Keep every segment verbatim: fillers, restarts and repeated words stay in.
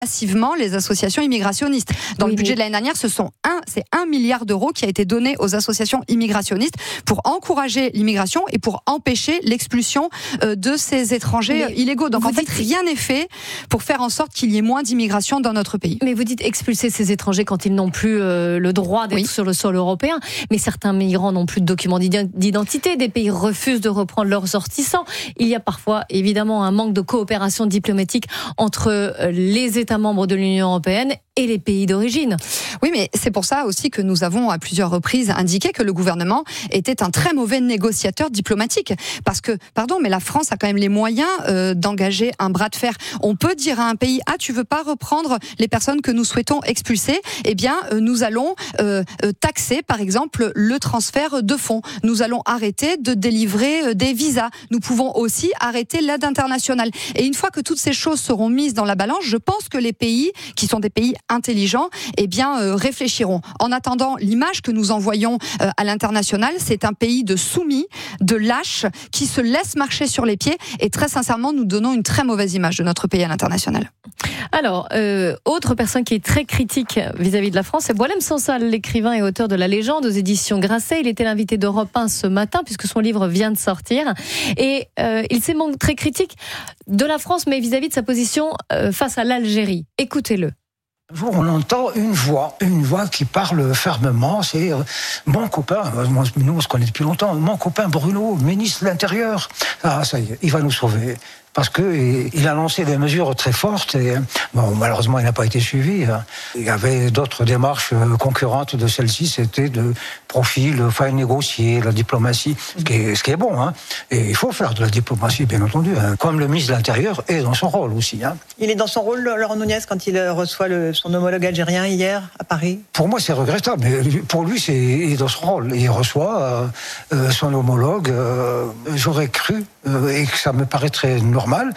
massivement les associations immigrationnistes. Dans oui, le budget mais... de l'année dernière, ce sont un, c'est un milliard d'euros qui a été donné aux associations immigrationnistes pour encourager l'immigration et pour empêcher l'expulsion de ces étrangers mais illégaux. Donc en fait, dites... rien n'est fait pour faire en sorte qu'il y ait moins d'immigration dans notre pays. Mais vous dites expulser ces étrangers quand ils n'ont plus euh, le droit d'être oui. sur le sol européen. Mais certains migrants n'ont plus de documents d'identité. Des pays refusent de reprendre leurs ressortissants. Il y a parfois, évidemment, un manque de coopération diplomatique entre les États membres de l'Union européenne et les pays d'origine. Oui, mais c'est pour ça aussi que nous avons à plusieurs reprises indiqué que le gouvernement était un très mauvais négociateur diplomatique. Parce que, pardon, mais la France a quand même les moyens euh, d'engager un bras de fer. On peut dire à un pays, ah, tu veux pas reprendre les personnes que nous souhaitons expulser? Eh bien, euh, nous allons euh, taxer, par exemple, le transfert de fonds. Nous allons arrêter de délivrer des visas. Nous pouvons aussi arrêter l'aide internationale. Et une fois que toutes ces choses seront mises dans la balance, je pense que les pays, qui sont des pays intelligents, eh bien, euh, réfléchiront. En attendant, l'image que nous envoyons euh, à l'international, c'est un pays de soumis, de lâches, qui se laisse marcher sur les pieds. Et très sincèrement, nous donnons une très mauvaise image de notre pays à l'international. Alors, euh, autre personne qui est très critique vis-à-vis de la France, c'est Boualem Sansal, l'écrivain et auteur de La Légende aux éditions Grasset. Il était l'invité d'Europe un ce matin, puisque son livre vient de sortir. Et euh, il s'est montré très critique de la France, mais vis-à-vis de sa position euh, face à l'Algérie. Écoutez-le. Un jour, on entend une voix, une voix qui parle fermement. C'est euh, mon copain, nous on se connaît depuis longtemps, mon copain Bruno, ministre de l'Intérieur. Ah, ça y est, il va nous sauver. Parce que il a lancé des mesures très fortes et bon, malheureusement, il n'a pas été suivi. Il y avait d'autres démarches concurrentes de celle-ci, c'était de profil, enfin négocier, la diplomatie, ce qui est, ce qui est bon. Hein. Et il faut faire de la diplomatie, bien entendu, hein. Comme le ministre de l'Intérieur est dans son rôle aussi. Hein. Il est dans son rôle, Laurent Nunez, quand il reçoit le, son homologue algérien hier à Paris. Pour moi, c'est regrettable, mais pour lui, c'est il est dans son rôle. Il reçoit euh, euh, son homologue. Euh, j'aurais cru euh, et que ça me paraîtrait normal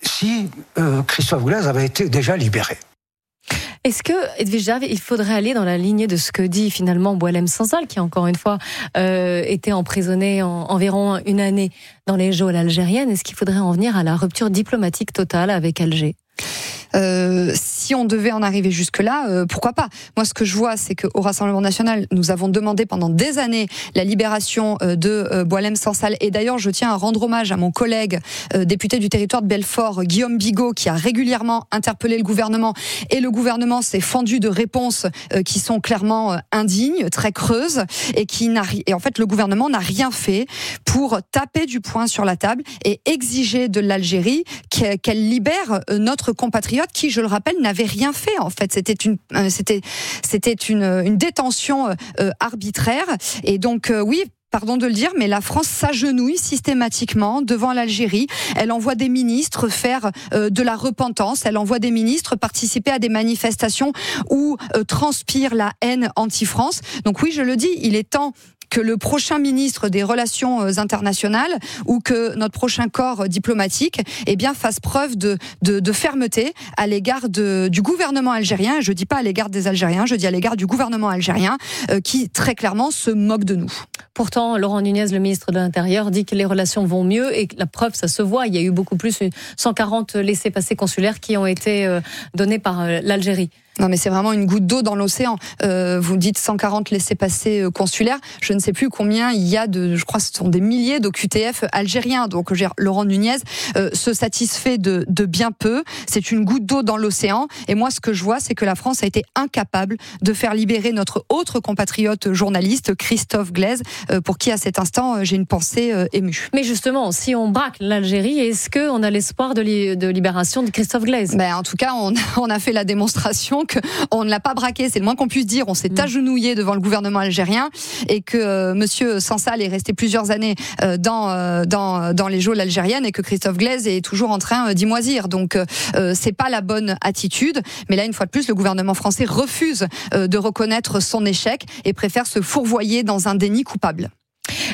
si euh, Christophe Glaise avait été déjà libéré. Est-ce que, Edwige Jave, il faudrait aller dans la lignée de ce que dit finalement Boualem Sansal, qui encore une fois euh, était emprisonné en, environ une année dans les geôles algériennes? Est-ce qu'il faudrait en venir à la rupture diplomatique totale avec Alger? Euh, si on devait en arriver jusque-là, euh, pourquoi pas? Moi, ce que je vois, c'est qu'au Rassemblement national, nous avons demandé pendant des années la libération euh, de euh, Boualem Sansal. Et d'ailleurs, je tiens à rendre hommage à mon collègue euh, député du territoire de Belfort, Guillaume Bigot, qui a régulièrement interpellé le gouvernement. Et le gouvernement s'est fendu de réponses euh, qui sont clairement euh, indignes, très creuses, et qui n'a ri- et en fait, le gouvernement n'a rien fait pour taper du poing sur la table et exiger de l'Algérie qu'elle libère euh, notre compatriote qui, je le rappelle, n'avait rien fait. En fait, c'était une, euh, c'était, c'était une, une détention euh, arbitraire. Et donc, euh, oui. Pardon de le dire, mais la France s'agenouille systématiquement devant l'Algérie. Elle envoie des ministres faire euh, de la repentance. Elle envoie des ministres participer à des manifestations où euh, transpire la haine anti-France. Donc oui, je le dis, il est temps que le prochain ministre des Relations internationales ou que notre prochain corps diplomatique, eh bien, fasse preuve de, de, de fermeté à l'égard de, du gouvernement algérien. Je dis pas à l'égard des Algériens, je dis à l'égard du gouvernement algérien euh, qui, très clairement, se moque de nous. Pourtant, Laurent Nunez, le ministre de l'Intérieur, dit que les relations vont mieux et que la preuve, ça se voit. Il y a eu beaucoup plus, cent quarante laissez-passer consulaires qui ont été euh, donnés par euh, l'Algérie. Non, mais c'est vraiment une goutte d'eau dans l'océan. Euh, vous dites cent quarante laissez-passer consulaires. Je ne sais plus combien il y a de, je crois que ce sont des milliers d'O Q T F algériens. Donc, je veux dire, Laurent Nunez euh, se satisfait de, de bien peu. C'est une goutte d'eau dans l'océan. Et moi, ce que je vois, c'est que la France a été incapable de faire libérer notre autre compatriote journaliste, Christophe Glaise, euh, pour qui, à cet instant, j'ai une pensée euh, émue. Mais justement, si on braque l'Algérie, est-ce qu'on a l'espoir de, li- de libération de Christophe Glaise? Ben, en tout cas, on, on a fait la démonstration qu'on ne l'a pas braqué, c'est le moins qu'on puisse dire. On s'est mmh. agenouillé devant le gouvernement algérien et que euh, Monsieur Sansal est resté plusieurs années euh, dans euh, dans dans les geôles algériennes et que Christophe Glaise est toujours en train euh, d'y moisir. Donc euh, c'est pas la bonne attitude. Mais là, une fois de plus, le gouvernement français refuse euh, de reconnaître son échec et préfère se fourvoyer dans un déni coupable.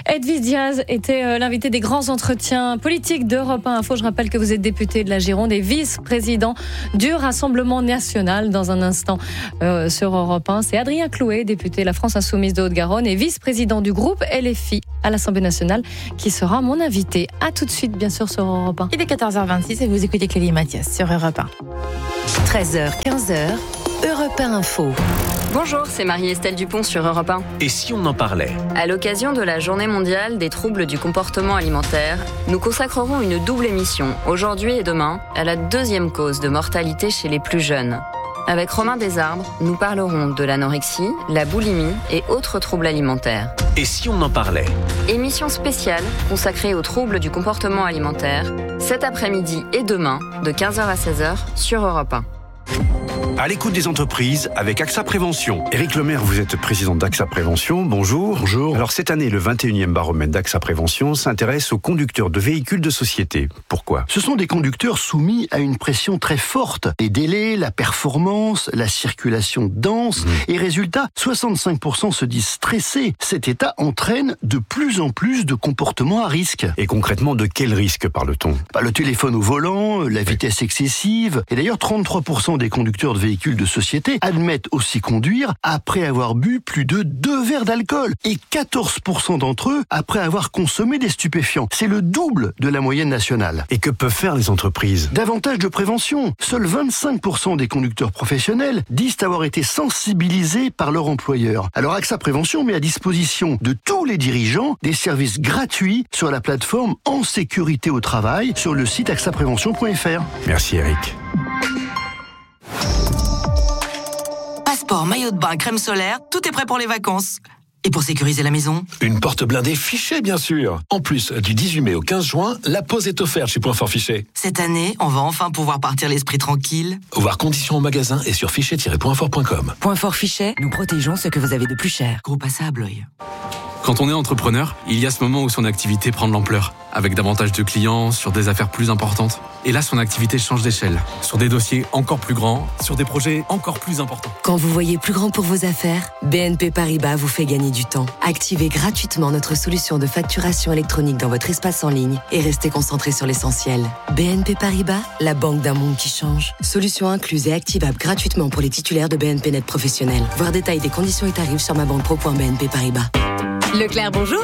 Edwige Diaz était l'invité des grands entretiens politiques d'Europe un Info. Je rappelle que vous êtes député de la Gironde et vice-président du Rassemblement national. Dans un instant euh, sur Europe un, c'est Adrien Clouet, député de la France Insoumise de Haute-Garonne et vice-président du groupe L F I à l'Assemblée nationale, qui sera mon invité. À tout de suite, bien sûr, sur Europe un. Il est quatorze heures vingt-six et vous écoutez Clélie Mathias sur Europe un. treize heures, quinze heures, Europe un Info. Bonjour, c'est Marie-Estelle Dupont sur Europe un. Et si on en parlait ? À l'occasion de la Journée mondiale des troubles du comportement alimentaire, nous consacrerons une double émission, aujourd'hui et demain, à la deuxième cause de mortalité chez les plus jeunes. Avec Romain Desarbres, nous parlerons de l'anorexie, la boulimie et autres troubles alimentaires. Et si on en parlait ? Émission spéciale consacrée aux troubles du comportement alimentaire, cet après-midi et demain, de quinze heures à seize heures, sur Europe un. À l'écoute des entreprises avec AXA Prévention. Éric Lemaire, vous êtes président d'AXA Prévention. Bonjour. Bonjour. Alors cette année, le vingt et unième baromètre d'AXA Prévention s'intéresse aux conducteurs de véhicules de société. Pourquoi ? Ce sont des conducteurs soumis à une pression très forte. Les délais, la performance, la circulation dense. Mmh. Et résultat, soixante-cinq pour cent se disent stressés. Cet état entraîne de plus en plus de comportements à risque. Et concrètement, de quel risque parle-t-on ? Bah, le téléphone au volant, la vitesse excessive. Et d'ailleurs, trente-trois pour cent des conducteurs de véhicules de société admettent aussi conduire après avoir bu plus de deux verres d'alcool et quatorze pour cent d'entre eux après avoir consommé des stupéfiants. C'est le double de la moyenne nationale. Et que peuvent faire les entreprises ? Davantage de prévention. Seuls vingt-cinq pour cent des conducteurs professionnels disent avoir été sensibilisés par leur employeur. Alors AXA Prévention met à disposition de tous les dirigeants des services gratuits sur la plateforme En sécurité au travail sur le site axa prévention point f r. Merci Eric. Passeport, maillot de bain, crème solaire, tout est prêt pour les vacances. Et pour sécuriser la maison ? Une porte blindée Fichet, bien sûr. En plus, du dix-huit mai au quinze juin, la pause est offerte chez Point Fort Fichet. Cette année, on va enfin pouvoir partir l'esprit tranquille. Voir conditions en magasin et sur fichet tiret point fort point com. Point Fort Fichet, nous protégeons ce que vous avez de plus cher. Groupe A S A à Blois. Quand on est entrepreneur, il y a ce moment où son activité prend de l'ampleur, avec davantage de clients, sur des affaires plus importantes. Et là, son activité change d'échelle, sur des dossiers encore plus grands, sur des projets encore plus importants. Quand vous voyez plus grand pour vos affaires, B N P Paribas vous fait gagner du temps. Activez gratuitement notre solution de facturation électronique dans votre espace en ligne et restez concentré sur l'essentiel. B N P Paribas, la banque d'un monde qui change. Solution incluse et activable gratuitement pour les titulaires de B N P Net Professionnel. Voir détail des conditions et tarifs sur ma banque pro point b n p paribas. Leclerc, bonjour.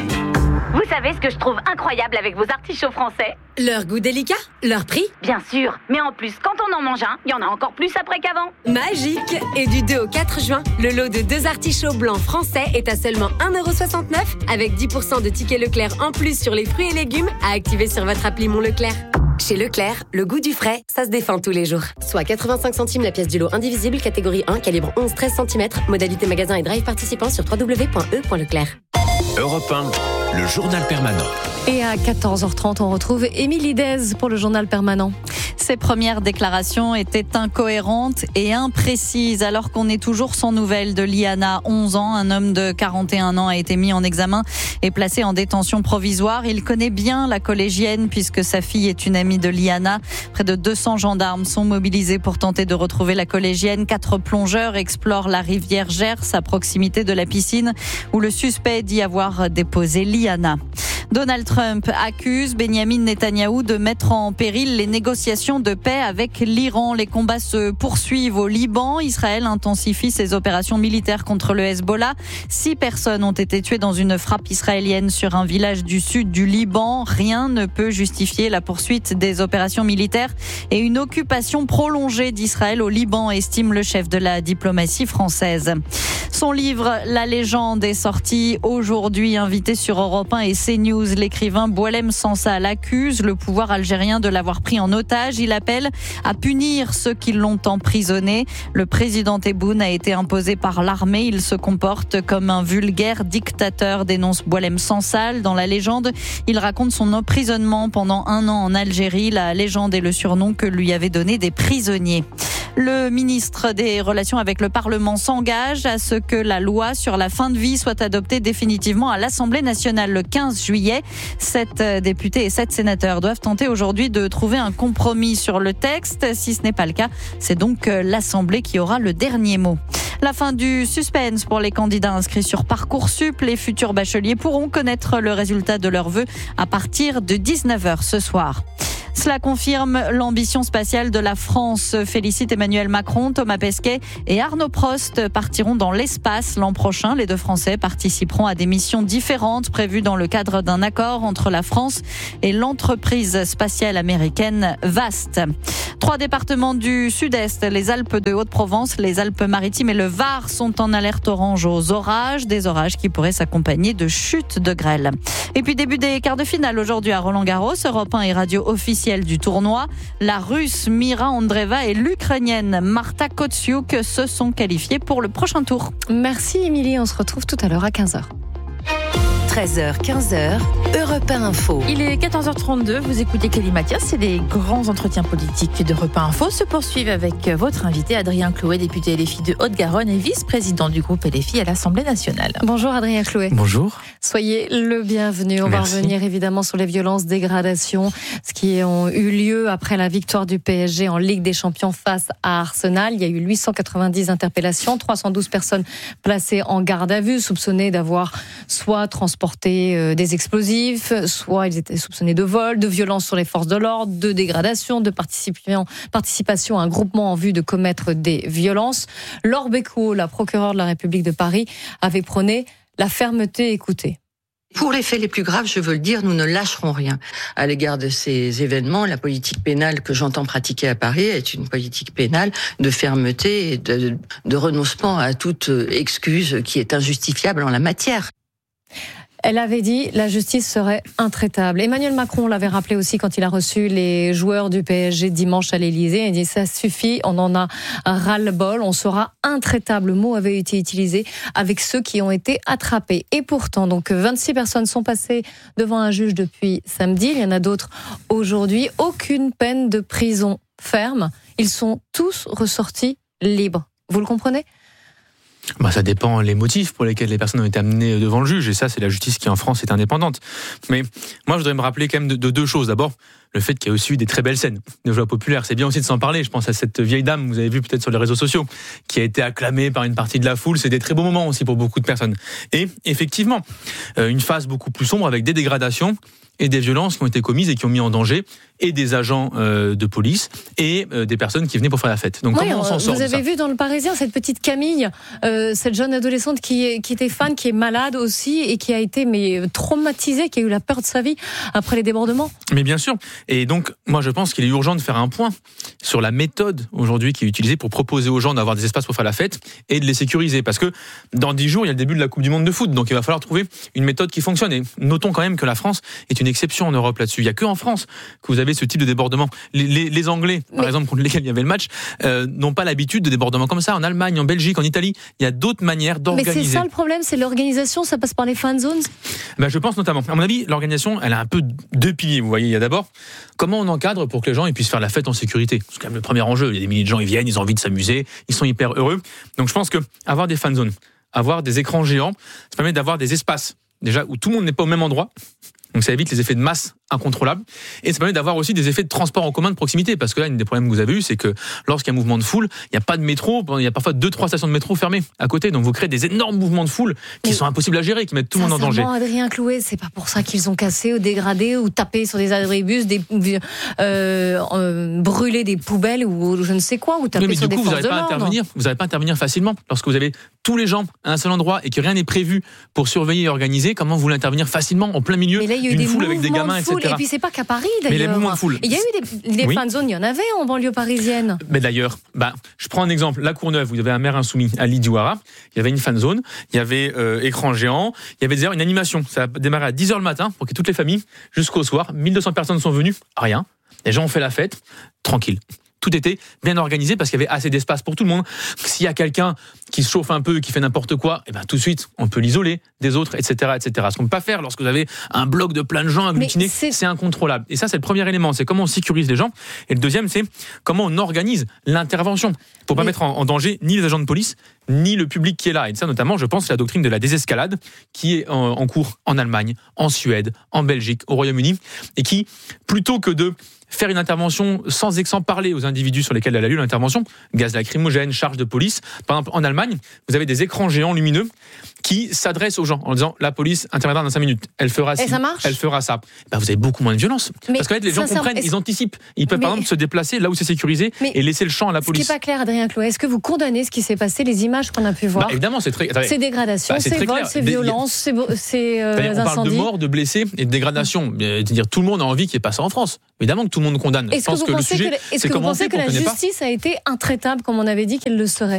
Vous savez ce que je trouve incroyable avec vos artichauts français ? Leur goût délicat, leur prix ? Bien sûr, mais en plus, quand on en mange un, il y en a encore plus après qu'avant. Magique ! Et du deux au quatre juin, le lot de deux artichauts blancs français est à seulement un euro soixante-neuf avec dix pour cent de tickets Leclerc en plus sur les fruits et légumes à activer sur votre appli Mon Leclerc. Chez Leclerc, le goût du frais, ça se défend tous les jours. Soit quatre-vingt-cinq centimes la pièce du lot indivisible, catégorie un, calibre onze treize centimètres, modalité magasin et drive participant sur w w w point e point leclerc. Europe un, le journal permanent. Et à quatorze heures trente, on retrouve Émilie Dez pour le journal permanent. Ses premières déclarations étaient incohérentes et imprécises alors qu'on est toujours sans nouvelles de Liana, onze ans. Un homme de quarante et un ans a été mis en examen et placé en détention provisoire. Il connaît bien la collégienne puisque sa fille est une amie de Liana. Près de deux cents gendarmes sont mobilisés pour tenter de retrouver la collégienne. Quatre plongeurs explorent la rivière Gers à proximité de la piscine où le suspect dit avoir déposé Liana. Donald Trump accuse Benjamin Netanyahou de mettre en péril les négociations de paix avec l'Iran. Les combats se poursuivent au Liban. Israël intensifie ses opérations militaires contre le Hezbollah. Six personnes ont été tuées dans une frappe israélienne sur un village du sud du Liban. Rien ne peut justifier la poursuite des opérations militaires et une occupation prolongée d'Israël au Liban, estime le chef de la diplomatie française. Son livre « La légende » est sorti aujourd'hui, invité sur Europe un et CNews. L'écrivain Boualem Sansal accuse le pouvoir algérien de l'avoir pris en otage. Il appelle à punir ceux qui l'ont emprisonné. Le président Tebboune a été imposé par l'armée. Il se comporte comme un vulgaire dictateur, dénonce Boualem Sansal. Dans La légende, il raconte son emprisonnement pendant un an en Algérie. La légende est le surnom que lui avaient donné des prisonniers. Le ministre des Relations avec le Parlement s'engage à ce que la loi sur la fin de vie soit adoptée définitivement à l'Assemblée nationale le quinze juillet. Sept députés et sept sénateurs doivent tenter aujourd'hui de trouver un compromis sur le texte. Si ce n'est pas le cas, c'est donc l'Assemblée qui aura le dernier mot. La fin du suspense pour les candidats inscrits sur Parcoursup. Les futurs bacheliers pourront connaître le résultat de leurs vœux à partir de dix-neuf heures ce soir. Cela confirme l'ambition spatiale de la France. Félicite Emmanuel Macron, Thomas Pesquet et Arnaud Prost partiront dans l'espace l'an prochain. Les deux Français participeront à des missions différentes prévues dans le cadre d'un accord entre la France et l'entreprise spatiale américaine VAST. Trois départements du sud-est, les Alpes de Haute-Provence, les Alpes-Maritimes et le Var sont en alerte orange aux orages. Des orages qui pourraient s'accompagner de chutes de grêle. Et puis début des quarts de finale aujourd'hui à Roland-Garros. Europe un et radio officielle du tournoi. La Russe Mira Andreeva et l'Ukrainienne Marta Kostyuk se sont qualifiées pour le prochain tour. Merci Émilie, on se retrouve tout à l'heure à quinze heures. treize heures, quinze heures, Europe un Info. Il est quatorze heures trente-deux, vous écoutez Clélie Mathias et les grands entretiens politiques d'Europe un Info se poursuivent avec votre invité Adrien Chlouet, député L F I de Haute-Garonne et vice-président du groupe L F I à l'Assemblée nationale. Bonjour Adrien Chlouet. Bonjour. Soyez le bienvenu. On Merci. va revenir évidemment sur les violences, dégradations, ce qui ont eu lieu après la victoire du P S G en Ligue des Champions face à Arsenal. Il y a eu huit cent quatre-vingt-dix interpellations, trois cent douze personnes placées en garde à vue, soupçonnées d'avoir soit transporté des explosifs, soit ils étaient soupçonnés de vol, de violence sur les forces de l'ordre, de dégradation, de participation, participation à un groupement en vue de commettre des violences. Laure Becquot, la procureure de la République de Paris, avait prôné la fermeté. Écoutez. Pour les faits les plus graves, je veux le dire, nous ne lâcherons rien. À l'égard de ces événements, la politique pénale que j'entends pratiquer à Paris est une politique pénale de fermeté et de, de renoncement à toute excuse qui est injustifiable en la matière. Elle avait dit la justice serait intraitable. Emmanuel Macron l'avait rappelé aussi quand il a reçu les joueurs du P S G dimanche à l'Élysée. Il dit ça suffit, on en a ras-le-bol, on sera intraitable. Le mot avait été utilisé avec ceux qui ont été attrapés. Et pourtant, donc vingt-six personnes sont passées devant un juge depuis samedi. Il y en a d'autres aujourd'hui. Aucune peine de prison ferme. Ils sont tous ressortis libres. Vous le comprenez ? Bah, ça dépend les motifs pour lesquels les personnes ont été amenées devant le juge, et ça c'est la justice qui en France est indépendante. Mais moi je voudrais me rappeler quand même de, de deux choses. D'abord, le fait qu'il y a aussi eu des très belles scènes de joie populaire. C'est bien aussi de s'en parler. Je pense à cette vieille dame, vous avez vu peut-être sur les réseaux sociaux, qui a été acclamée par une partie de la foule. C'est des très beaux moments aussi pour beaucoup de personnes. Et effectivement, une phase beaucoup plus sombre avec des dégradations et des violences qui ont été commises et qui ont mis en danger et des agents euh, de police et euh, des personnes qui venaient pour faire la fête. Donc oui, comment on s'en sort? Vous avez vu dans le Parisien cette petite Camille, euh, cette jeune adolescente qui, est, qui était fan, qui est malade aussi et qui a été mais traumatisée, qui a eu la peur de sa vie après les débordements. Mais bien sûr. Et donc moi je pense qu'il est urgent de faire un point sur la méthode aujourd'hui qui est utilisée pour proposer aux gens d'avoir des espaces pour faire la fête et de les sécuriser. Parce que dans dix jours il y a le début de la Coupe du Monde de foot, donc il va falloir trouver une méthode qui fonctionne. Et notons quand même que la France est une exception en Europe là-dessus. Il n'y a que en France que vous avez ce type de débordement. Les, les, les Anglais, par Mais... exemple, contre lesquels il y avait le match, euh, n'ont pas l'habitude de débordements comme ça. En Allemagne, en Belgique, en Italie, il y a d'autres manières d'organiser. Mais c'est ça le problème, c'est l'organisation, ça passe par les fan zones. Ben, je pense notamment. À mon avis, l'organisation, elle a un peu deux piliers. Vous voyez, il y a d'abord comment on encadre pour que les gens ils puissent faire la fête en sécurité. C'est quand même le premier enjeu. Il y a des milliers de gens, ils viennent, ils ont envie de s'amuser, ils sont hyper heureux. Donc je pense que avoir des fan zones, avoir des écrans géants, ça permet d'avoir des espaces déjà où tout le monde n'est pas au même endroit. Donc ça évite les effets de masse incontrôlables et ça permet d'avoir aussi des effets de transport en commun de proximité, parce que là, une des problèmes que vous avez eu, c'est que lorsqu'il y a un mouvement de foule, il n'y a pas de métro, il y a parfois deux, trois stations de métro fermées à côté, donc vous créez des énormes mouvements de foule qui Mais sont impossibles à gérer, qui mettent tout le monde en danger. Adrien Chlouet, c'est pas pour ça qu'ils ont cassé ou dégradé ou tapé sur des abribus, des, euh, euh, brûlé des poubelles ou je ne sais quoi, ou tapé mais sur du des coup, forces de l'ordre. Vous n'allez pas intervenir facilement lorsque vous avez tous les gens à un seul endroit et que rien n'est prévu pour surveiller et organiser. Comment vous voulez intervenir facilement en plein milieu d'une foule avec des gamins, et cetera. Et puis c'est pas qu'à Paris d'ailleurs. Mais les mouvements de foule. Il y a eu des, des oui. fan zones, il y en avait en banlieue parisienne. Mais d'ailleurs, bah, je prends un exemple. La Courneuve, vous avez un maire insoumis, Ali Diouara. Il y avait une fan zone, il y avait euh, écran géant, il y avait d'ailleurs une animation. Ça a démarré à dix heures le matin pour que toutes les familles, jusqu'au soir, mille deux cents personnes sont venues. Rien. Les gens ont fait la fête, tranquille. Tout était bien organisé parce qu'il y avait assez d'espace pour tout le monde. S'il y a quelqu'un qui se chauffe un peu, qui fait n'importe quoi, et ben tout de suite, on peut l'isoler des autres, et cetera, et cetera. Ce qu'on ne peut pas faire lorsque vous avez un bloc de plein de gens agglutinés, c'est... c'est incontrôlable. Et ça, c'est le premier élément. C'est comment on sécurise les gens. Et le deuxième, c'est comment on organise l'intervention pour ne pas Mais... mettre en, en danger ni les agents de police, ni le public qui est là. Et ça, notamment, je pense, c'est la doctrine de la désescalade qui est en, en cours en Allemagne, en Suède, en Belgique, au Royaume-Uni, et qui, plutôt que de faire une intervention sans sans parler aux individus sur lesquels elle a eu l'intervention, gaz lacrymogène, charge de police. Par exemple, en Allemagne, vous avez des écrans géants lumineux qui s'adressent aux gens en disant la police interviendra dans cinq minutes. Elle fera ci, elle fera ça. Ben, vous avez beaucoup moins de violence. Mais parce qu'en fait, les gens comprennent, ils anticipent. Ils peuvent mais... par exemple se déplacer là où c'est sécurisé mais... et laisser le champ à la police. Ce qui n'est pas clair, Adrien Chloé, est-ce que vous condamnez ce qui s'est passé, les images qu'on a pu voir? Bah, évidemment, c'est très. Ces dégradations, bah, ces vols, ces violences, ces, ces euh, on incendies. On parle de morts, de blessés et de dégradations. C'est-à-dire tout le monde a envie qu'il n'y ait pas ça en France. Évidemment que tout le monde condamne. Est-ce que vous pensez que, est-ce que, vous pensez que la justice a été intraitable comme on avait dit qu'elle le serait?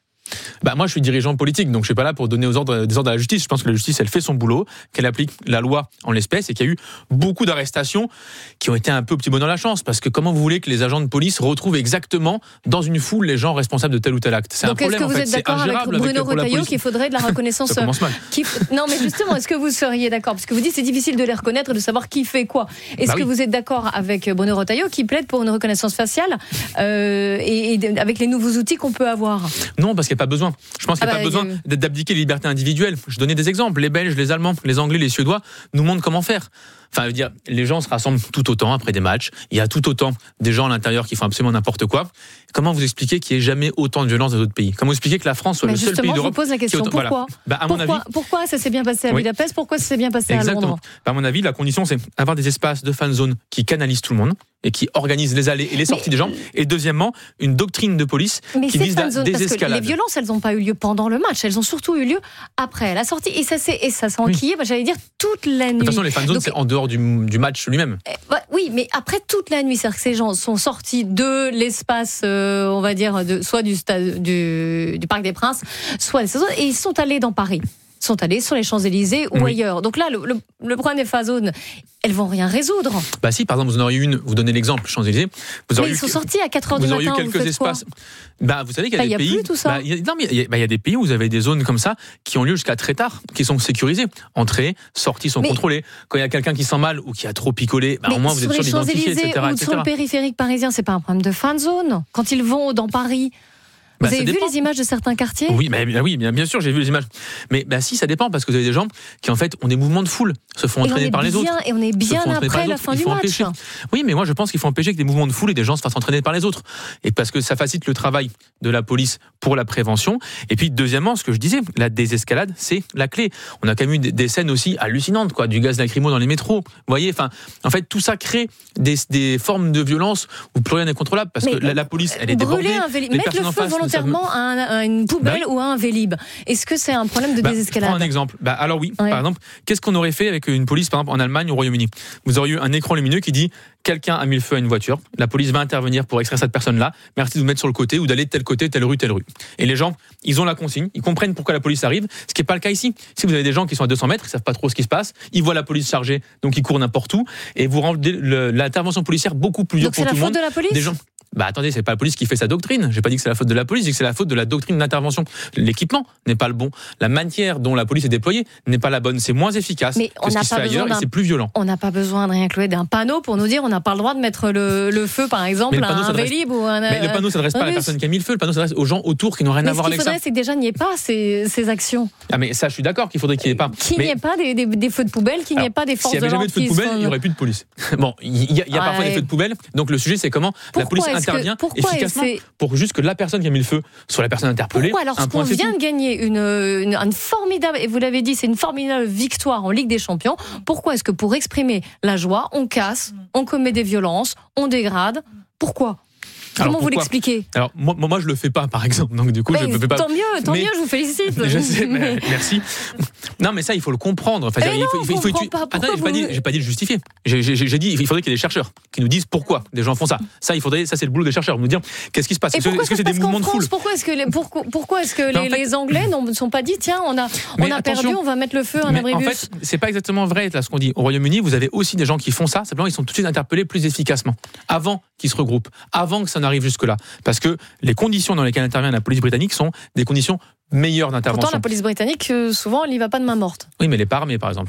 Bah moi je suis dirigeant politique, donc je suis pas là pour donner aux ordres, des ordres à la justice. Je pense que la justice elle fait son boulot, qu'elle applique la loi en l'espèce et qu'il y a eu beaucoup d'arrestations qui ont été un peu petit bonheur la chance, parce que comment vous voulez que les agents de police retrouvent exactement dans une foule les gens responsables de tel ou tel acte? C'est donc un problème en fait. Est-ce que vous êtes d'accord avec Bruno Retailleau qu'il faudrait de la reconnaissance? Ça commence mal. Qui... Non mais justement, est-ce que vous seriez d'accord? Parce que vous dites c'est difficile de les reconnaître et de savoir qui fait quoi. Est-ce bah que oui. vous êtes d'accord avec Bruno Retailleau qui plaide pour une reconnaissance faciale euh, et, et avec les nouveaux outils qu'on peut avoir? Non, parce qu'il n'y a pas besoin. Je pense qu'il n'y a ah bah, pas besoin euh... d'abdiquer les libertés individuelles. Je donnais des exemples. Les Belges, les Allemands, les Anglais, les Suédois nous montrent comment faire. Enfin, je veux dire, les gens se rassemblent tout autant après des matchs. Il y a tout autant des gens à l'intérieur qui font absolument n'importe quoi. Comment vous expliquez qu'il n'y ait jamais autant de violence dans d'autres pays? Comment vous expliquez que la France soit mais le seul pays d'Europe? Je vous pose la question. Autant... Pourquoi voilà. bah, à pourquoi, mon avis... pourquoi ça s'est bien passé à oui. Budapest? Pourquoi ça s'est bien passé Exactement. à Londres? À mon avis, la condition, c'est avoir des espaces de fan zone qui canalisent tout le monde et qui organisent les allées et les sorties mais... des gens. Et deuxièmement, une doctrine de police mais qui vise la désescalade. Les violences, elles n'ont pas eu lieu pendant le match. Elles ont surtout eu lieu après la sortie. Et ça s'est, et ça s'est enquillé, oui. j'allais dire, toute la nuit. De toute façon, les fan zones, Donc... c'est en dehors du, du match lui-même. Eh, bah, oui, mais après toute la nuit, c'est-à-dire que ces gens sont sortis de l'espace, euh, on va dire, de, soit du, stade, du, du Parc des Princes, soit des et ils sont allés dans Paris. sont allés sur les Champs-Élysées ou oui. ailleurs. Donc là, le, le, le problème des fan zones, elles vont rien résoudre. Bah si, par exemple, vous en auriez une, vous donnez l'exemple, Champs-Élysées. Vous mais ils eu, sont sortis à quatre heures du matin. Vous auriez eu quelques espaces. Bah, vous savez qu'il y a bah, des y a pays. Plus tout ça. Bah, y a, non, mais il y, bah, y a des pays où vous avez des zones comme ça qui ont lieu jusqu'à très tard, qui sont sécurisées. Entrées, sorties sont mais, contrôlées. Quand il y a quelqu'un qui sent mal ou qui a trop picolé, bah, au moins vous êtes sûr d'identifier, et cetera, ou et cetera. Sur le périphérique parisien, c'est pas un problème de fan zone. Quand ils vont dans Paris. Vous bah, avez vu les images de certains quartiers? Oui, mais, bah, oui, bien, bien sûr, j'ai vu les images. Mais bah, si, ça dépend, parce que vous avez des gens qui, en fait, ont des mouvements de foule, se font entraîner par les bien, autres. Et on est bien après la fin du match. Empêcher. Oui, mais moi, je pense qu'il faut empêcher que des mouvements de foule et des gens se fassent entraîner par les autres. Et parce que ça facilite le travail de la police pour la prévention. Et puis, deuxièmement, ce que je disais, la désescalade, c'est la clé. On a quand même eu des, des scènes aussi hallucinantes, quoi, du gaz lacrymo dans les métros. Vous voyez, enfin, en fait, tout ça crée des, des formes de violence où plus rien n'est contrôlable, parce mais que la, la police, elle est débordée. Un véli- mettre le feu volontairement à un une poubelle bah oui. ou un Vélib. Est-ce que c'est un problème de bah, désescalade? Je prends un exemple. Bah, alors oui, ouais. par exemple, qu'est-ce qu'on aurait fait avec une police, par exemple, en Allemagne ou au Royaume-Uni? Vous auriez eu un écran lumineux qui dit quelqu'un a mis le feu à une voiture, la police va intervenir pour extraire cette personne-là, merci de vous mettre sur le côté ou d'aller de tel côté, telle rue, telle rue. Et les gens, ils ont la consigne, ils comprennent pourquoi la police arrive, ce qui n'est pas le cas ici. Si vous avez des gens qui sont à deux cents mètres, ils savent pas trop ce qui se passe, ils voient la police chargée, donc ils courent n'importe où, et vous rendez le, l'intervention policière beaucoup plus dure pour tout le monde. Donc c'est la faute de la police? Des gens... Bah attendez, c'est pas la police qui fait sa doctrine. J'ai pas dit que c'est la faute de la police, j'ai dit que c'est la faute de la doctrine d'intervention. L'équipement n'est pas le bon. La manière dont la police est déployée n'est pas la bonne. C'est moins efficace mais que ce qui se fait ailleurs et c'est plus violent. On n'a pas besoin de rien Chloé, d'un panneau pour nous dire on n'a pas le droit de mettre le, le feu, par exemple, à un Vélib ou un. Mais le panneau s'adresse pas à la personne qui a mis le feu. Le panneau s'adresse aux gens autour qui n'ont rien mais à voir avec ça. Ce qu'il faudrait, c'est que déjà n'y ait pas ces, ces actions. Ah mais ça, je suis d'accord qu'il faudrait qu'il n'y ait pas. Qu'il n'y ait pas des, des, des feux de poubelle, qu'il n'y ait pas des forces de l'ordre. S'il n'y avait jamais de feux de poubelle, il n'y aurait plus de police. Bon, il y a parfois des feux de poubelle. Donc le sujet, c'est comment la police intervient efficacement pour juste que la personne qui a mis le feu soit la personne interpellée. Pourquoi alors qu'on vient de gagner une, une, une formidable, et vous l'avez dit, c'est une formidable victoire en Ligue des Champions. Pourquoi est-ce que pour exprimer la joie, on casse, on commet des violences, on dégrade? Pourquoi? Comment alors, vous l'expliquez? Alors moi, moi je le fais pas par exemple, donc du coup mais je le fais pas. Tant mieux, tant mais, mieux, je vous félicite. Je sais, mais, merci. Non mais ça il faut le comprendre. Enfin, il non, faut, il faut, il faut pas. Attends, j'ai pas dit, j'ai pas dit le justifier. J'ai, j'ai, j'ai dit il faudrait qu'il y ait des chercheurs qui nous disent pourquoi des gens font ça. Ça il faudrait, ça c'est le boulot des chercheurs, nous dire qu'est-ce qui se passe. Et est-ce, est-ce que c'est des mouvements de foule? Pourquoi est-ce que les, pourquoi, pourquoi est-ce que les, en fait, les Anglais ne sont pas dit tiens on a on a perdu, on va mettre le feu à un abribus? En fait c'est pas exactement vrai là ce qu'on dit. Au Royaume-Uni vous avez aussi des gens qui font ça. Simplement ils sont tout de suite interpellés plus efficacement avant qu'ils se regroupent, avant que ça n'arrive jusque là. Parce que les conditions dans lesquelles intervient la police britannique sont des conditions meilleures d'intervention. Pourtant, la police britannique, souvent, elle n'y va pas de main morte. Oui, mais elle n'est pas armée, par exemple.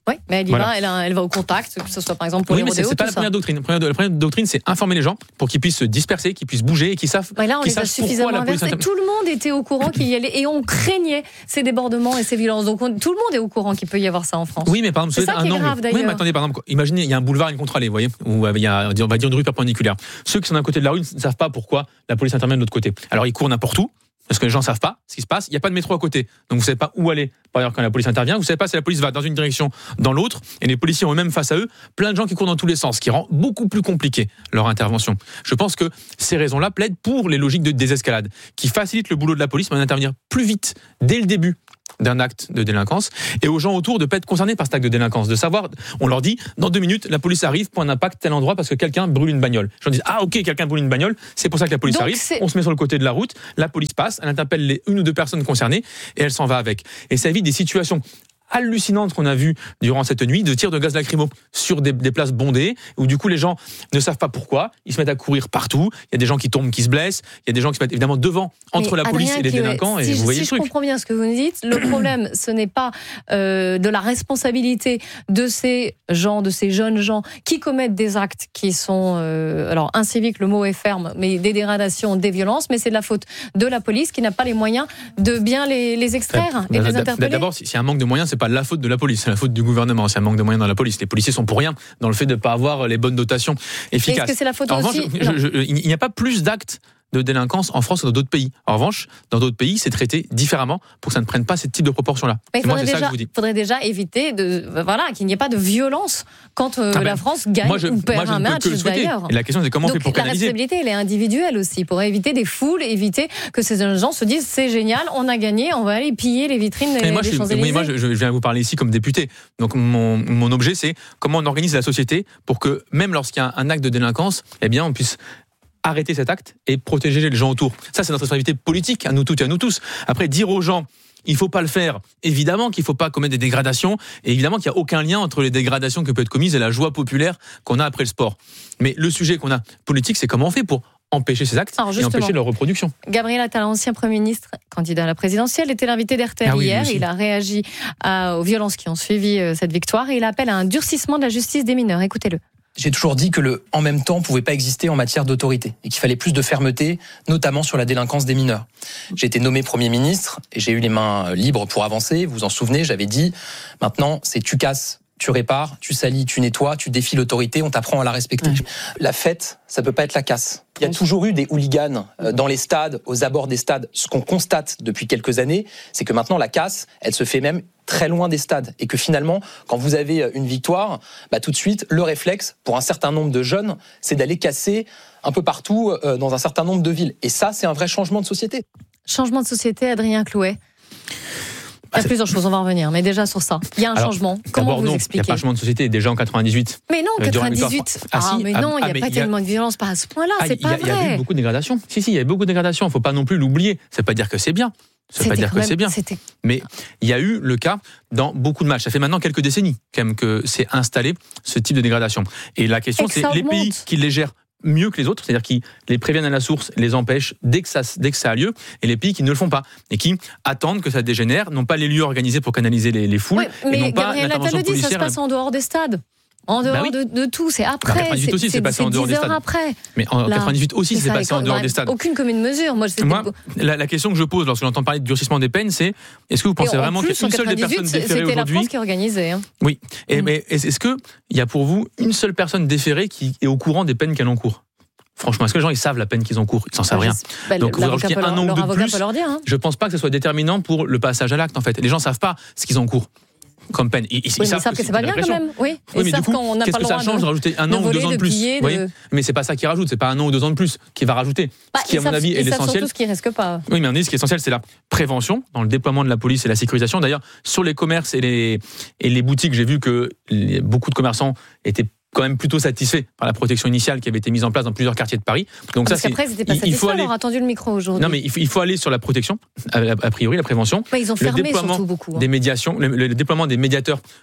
Oui, mais elle y Voilà. va, elle, a- elle va au contact, que ce soit par exemple pour Oui, les mais c'est, rodéos, c'est pas tout la ça. première doctrine. La première, la première doctrine, c'est informer les gens pour qu'ils puissent se disperser, qu'ils puissent bouger et qu'ils savent. Ouais, là, on qu'ils les a sachent pourquoi suffisamment la police inversés. intervient. Tout le monde était au courant qu'il y allait et on craignait ces débordements et ces violences. Donc on- tout le monde est au courant qu'il peut y avoir ça en France. Oui, mais par exemple, c'est ça un qui est angle. grave Oui, d'ailleurs. mais attendez, par exemple, imaginez, il y a un boulevard, une contre-allée, vous voyez, où il y a, on va dire, une rue perpendiculaire. Ceux qui sont d'un côté de la rue ne savent pas pourquoi la police intervient de l'autre côté. Alors ils courent n'importe où. Parce que les gens ne savent pas ce qui se passe. Il n'y a pas de métro à côté. Donc vous ne savez pas où aller. Par ailleurs, quand la police intervient, vous ne savez pas si la police va dans une direction, dans l'autre. Et les policiers ont eux-mêmes face à eux plein de gens qui courent dans tous les sens, ce qui rend beaucoup plus compliqué leur intervention. Je pense que ces raisons-là plaident pour les logiques de désescalade, qui facilitent le boulot de la police, mais d'intervenir plus vite, dès le début d'un acte de délinquance, et aux gens autour de ne pas être concernés par cet acte de délinquance, de savoir, on leur dit, dans deux minutes, la police arrive, point d'impact, tel endroit, parce que quelqu'un brûle une bagnole. Les gens disent, ah ok, quelqu'un brûle une bagnole, c'est pour ça que la police Donc, arrive, c'est- on se met sur le côté de la route, la police passe, elle interpelle les une ou deux personnes concernées, et elle s'en va avec. Et ça évite des situations hallucinantes qu'on a vues durant cette nuit, de tirs de gaz lacrymo sur des, des places bondées, où du coup les gens ne savent pas pourquoi, ils se mettent à courir partout, il y a des gens qui tombent, qui se blessent, il y a des gens qui se mettent évidemment devant, entre Mais la police Adrien et les Kiewé, délinquants, et si, vous je- voyez si le je truc. comprends bien ce que vous nous dites, le problème, ce n'est pas euh, de la responsabilité de ces gens, de ces jeunes gens qui commettent des actes qui sont, euh, alors inciviques, le mot est ferme, mais des dégradations, des violences, mais c'est de la faute de la police qui n'a pas les moyens de bien les, les extraire et les interpeller. D'abord, s'il y a un manque de moyens, c'est pas la faute de la police, c'est la faute du gouvernement. C'est un manque de moyens dans la police. Les policiers sont pour rien dans le fait de ne pas avoir les bonnes dotations efficaces. Est-ce que c'est la faute En aussi revanche, je- je- il n'y a pas plus d'actes de délinquance en France que dans d'autres pays. En revanche, dans d'autres pays, c'est traité différemment pour que ça ne prenne pas ce type de proportions-là. Mais Et il moi, faudrait, c'est ça que déjà, je vous dis. faudrait déjà éviter de, voilà, qu'il n'y ait pas de violence quand euh, Ah ben, la France gagne moi, je- ou moi, perd je un ne peux match que le souhaiter. d'ailleurs. Et la question, c'est comment on Donc, fait pour la canaliser. responsabilité, elle est individuelle aussi, pour éviter des foules, éviter que ces jeunes gens se disent c'est génial, on a gagné, on va aller piller les vitrines Et des, moi, des je, suis- Champs-Élysées. oui, moi, je, je viens vous parler ici comme député. Donc, mon, mon objet, c'est comment on organise la société pour que, même lorsqu'il y a un acte de délinquance, eh bien, on puisse arrêter cet acte et protéger les gens autour. Ça, c'est notre responsabilité politique, à nous toutes et à nous tous. Après, dire aux gens, il faut pas le faire. Évidemment qu'il faut pas commettre des dégradations, et évidemment qu'il y a aucun lien entre les dégradations qui peuvent être commises et la joie populaire qu'on a après le sport. Mais le sujet qu'on a politique, c'est comment on fait pour empêcher ces actes Alors, et justement, empêcher leur reproduction. Gabriel Attal, ancien Premier ministre, candidat à la présidentielle, était l'invité d'R T L Ah oui, lui hier. aussi. Il a réagi à- aux violences qui ont suivi euh, cette victoire et il appelle à un durcissement de la justice des mineurs. Écoutez-le. J'ai toujours dit que le en même temps pouvait pas exister en matière d'autorité et qu'il fallait plus de fermeté, notamment sur la délinquance des mineurs. J'ai été nommé Premier ministre et j'ai eu les mains libres pour avancer. Vous vous en souvenez, j'avais dit maintenant c'est tu casses, tu répares, tu salis, tu nettoies, tu défies l'autorité, on t'apprend à la respecter. La fête, ça peut pas être la casse. Il y a toujours eu des hooligans euh, dans les stades, aux abords des stades. Ce qu'on constate depuis quelques années, c'est que maintenant la casse, elle se fait même très loin des stades. Et que finalement, quand vous avez une victoire, bah, tout de suite, le réflexe, pour un certain nombre de jeunes, c'est d'aller casser un peu partout euh, dans un certain nombre de villes. Et ça, c'est un vrai changement de société. Changement de société, Adrien Clouet. Il y a plusieurs choses, on va en revenir, mais déjà sur ça. Il y a un Alors, changement. Comment d'abord, vous non, il n'y a expliquez pas de changement de société. Déjà en quatre-vingt-dix-huit. Mais non, euh, durant la victoire- quatre-vingt-dix-huit. Ah, Ah, si, mais ah, non, il ah, n'y a mais pas il y a- tellement de violence par à ce point-là, Ah, c'est il y a- pas Il y a eu vrai. beaucoup de dégradations. Si, si, il y a eu beaucoup de dégradations. Il ne faut pas non plus l'oublier. Ça ne veut pas dire que c'est bien. Ça ne veut pas C'était dire quand que même- c'est bien. c'était- Mais il y a eu le cas dans beaucoup de matchs. Ça fait maintenant quelques décennies quand même que c'est installé ce type de dégradation. Et la question, Et que c'est ça les pays augmente. qui les gèrent mieux que les autres, c'est-à-dire qui les préviennent à la source, les empêchent dès que ça, dès que ça a lieu, et les pays qui ne le font pas et qui attendent que ça dégénère, n'ont pas les lieux organisés pour canaliser les, les foules, Oui, et mais n'ont pas Gabriel Attal l'intervention le dit, ça se policière. passe en dehors des stades. En dehors Bah oui. de, de tout, c'est En après. quatre-vingt-dix-huit aussi, c'est passé en dehors dix des heures stades. après. Mais en Là. quatre-vingt-dix-huit aussi, Et c'est ça passé en avait- dehors des stades. Aucune commune mesure. Moi, c'était Moi, la, la question que je pose lorsque j'entends parler de durcissement des peines, c'est est-ce que vous pensez Et en vraiment plus, qu'il y a une en seule des quatre-vingt-dix-huit, personnes déférées c'était la aujourd'hui France qui organisait. hein. Oui. Et, mais est-ce qu'il y a pour vous une seule personne déférée qui est au courant des peines qu'elle encourt ? Franchement, est-ce que les gens ils savent la peine qu'ils encourent ? Ils n'en savent Bah, rien. je- bah, Donc vous l'avocat rajoutez peut un leur- an ou leur deux de avocat plus. peut leur dire, hein. Je pense pas que ce soit déterminant pour le passage à l'acte en fait. Les gens savent pas ce qu'ils encourent comme peine. Ils, ils- Oui, ils mais savent ils savent que c'est pas une bien quand répression. même. Oui, Oui, ils mais savent du coup, qu'on n'a qu'est-ce pas que le ça droit change de de, rajouter un de an ou voler, deux ans de de plus piller, vous voyez de- Mais c'est pas ça qui rajoute, c'est pas un an ou deux ans de plus qui va rajouter. Bah, Ce qui, à ils mon savent- avis, est ils savent l'essentiel. surtout ce qui risque pas. Oui, mais on dit ce qui est essentiel, c'est la prévention dans le déploiement de la police et la sécurisation. D'ailleurs, sur les commerces et les, et les boutiques, j'ai vu que les- beaucoup de commerçants étaient quand même plutôt satisfaits par la protection initiale qui avait été mise en place dans plusieurs quartiers de Paris. Donc Parce ça, c'est qu'après, ils n'étaient pas il- il faut satisfaits, aller. alors attendu le micro aujourd'hui. Non, mais il faut, il faut aller sur la protection, a, a priori, la prévention. Ouais, ils ont le fermé déploiement surtout beaucoup. hein. des médiations, le, le déploiement des médiateurs pour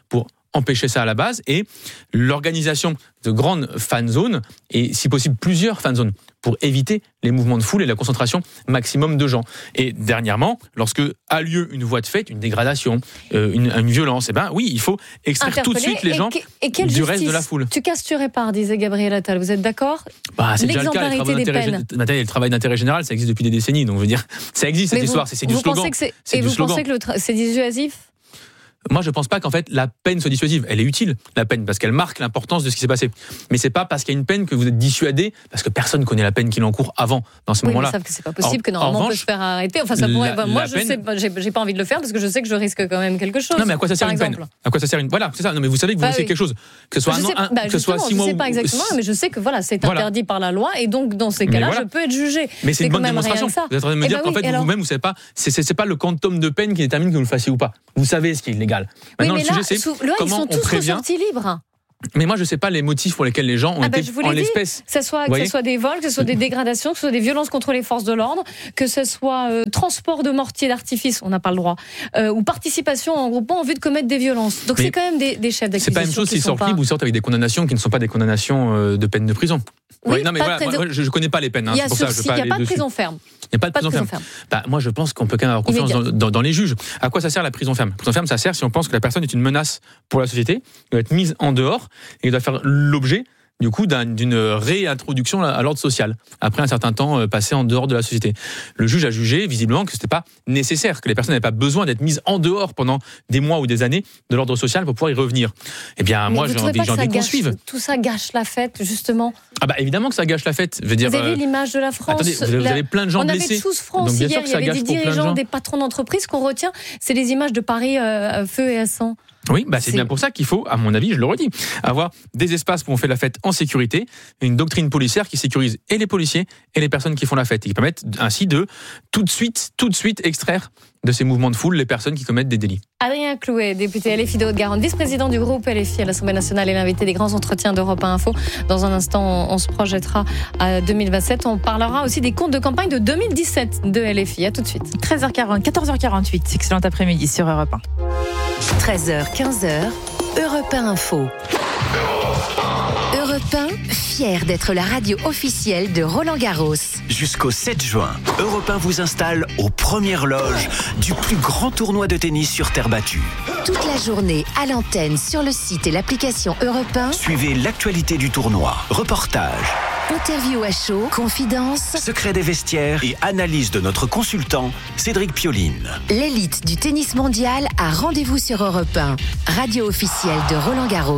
empêcher ça à la base, et l'organisation de grandes fan zones, et si possible plusieurs fan zones, pour éviter les mouvements de foule et la concentration maximum de gens. Et dernièrement, lorsque a lieu une voie de fait, une dégradation, euh, une, une violence, eh ben oui, il faut extraire tout de suite les gens et, et du reste de la foule. Tu casses, tu répares, disait Gabriel Attal. Vous êtes d'accord? Bah, c'est déjà le cas. Le travail d'intérêt général, ça existe depuis des décennies. Donc, je veux dire, ça existe cette vous, histoire. C'est, c'est du slogan. C'est, c'est et du vous slogan. pensez que le tra- c'est dissuasif? Moi, je pense pas qu'en fait la peine soit dissuasive. Elle est utile, la peine, parce qu'elle marque l'importance de ce qui s'est passé. Mais c'est pas parce qu'il y a une peine que vous êtes dissuadé, parce que personne connaît la peine qu'il encourt avant, dans ce oui, moment-là. Mais savent que c'est pas possible, en, que normalement revanche, on peut se faire arrêter. Enfin, ça pourrait. La, bah, moi, la je peine... sais, j'ai, j'ai pas envie de le faire parce que je sais que je risque quand même quelque chose. Non, mais à quoi ça sert une exemple. peine À quoi ça sert une Voilà, c'est ça. Non, mais vous savez que vous bah, risquez oui. quelque chose, que ce soit bah, un an, bah, que ce soit six mois. Je sais pas exactement, mais je sais que voilà, c'est interdit par la loi, et donc dans ces cas-là, je peux être jugé. Mais c'est une bonne démonstration. Vous êtes en train de me dire qu'en fait vous-même, vous savez pas, c'est pas le quantum de peine qui détermine que vous le fassiez ou pas. Vous savez ce qui est illégal. Maintenant, le sujet c'est comment on prévient. Ils sont tous ressortis libres. Mais moi, je ne sais pas les motifs pour lesquels les gens ont ah bah, été en l'espèce. Que ce soit, que ce soit des vols, que ce soit des dégradations, que ce soit des violences contre les forces de l'ordre, que ce soit euh, transport de mortiers d'artifice, on n'a pas le droit, euh, ou participation en groupement en vue de commettre des violences. Donc mais c'est quand même des, des chefs d'accusation. C'est pas la même chose s'ils sortent libres ou sortent avec des condamnations qui ne sont pas des condamnations euh, de peine de prison. Oui, ouais, non mais voilà, prison... moi, je ne connais pas les peines. Hein, c'est pour ça, je il n'y a pas de prison ferme. Il n'y a pas de prison, prison ferme. ferme. Bah, moi, je pense qu'on peut quand même avoir confiance dans, dans, dans les juges. À quoi ça sert la prison ferme? La prison ferme, ça sert si on pense que la personne est une menace pour la société, elle doit être mise en dehors et elle doit faire l'objet du coup d'un, d'une réintroduction à l'ordre social après un certain temps euh, passé en dehors de la société. Le juge a jugé visiblement que c'était pas nécessaire, que les personnes n'avaient pas besoin d'être mises en dehors pendant des mois ou des années de l'ordre social pour pouvoir y revenir. Eh bien, mais moi, j'ai envie, j'ai envie qu'on suive. Tout ça gâche la fête, justement. Ah bah évidemment que ça gâche la fête. Je veux dire, vous avez euh... l'image de la France. Attendez, vous, la... vous avez plein de gens on blessés. On avait tous France hier, il y avait des dirigeants, des patrons d'entreprise qu'on retient. C'est les images de Paris euh, à feu et à sang. Oui, bah c'est, c'est bien pour ça qu'il faut, à mon avis, je le redis, avoir des espaces où on fait la fête en sécurité, une doctrine policière qui sécurise et les policiers et les personnes qui font la fête et qui permettent ainsi de tout de suite, tout de suite extraire de ces mouvements de foule les personnes qui commettent des délits. Adrien Clouet, député L F I de Haute-Garonne, vice-président du groupe L F I à l'Assemblée nationale et l'invité des grands entretiens d'Europe un Info. Dans un instant, on se projettera à deux mille vingt-sept. On parlera aussi des comptes de campagne de deux mille dix-sept de L F I. À tout de suite. treize heures quarante, quatorze heures quarante-huit. Excellent après-midi sur Europe un. treize heures, quinze heures, Europe un Info. Europe un, fier d'être la radio officielle de Roland-Garros. Jusqu'au sept juin, Europe un vous installe aux premières loges du plus grand tournoi de tennis sur terre battue. Toute la journée à l'antenne, sur le site et l'application Europe un. Suivez l'actualité du tournoi, reportages, interview à chaud, confidences, secrets des vestiaires et analyse de notre consultant Cédric Pioline. L'élite du tennis mondial a rendez-vous sur Europe un, radio officielle de Roland-Garros.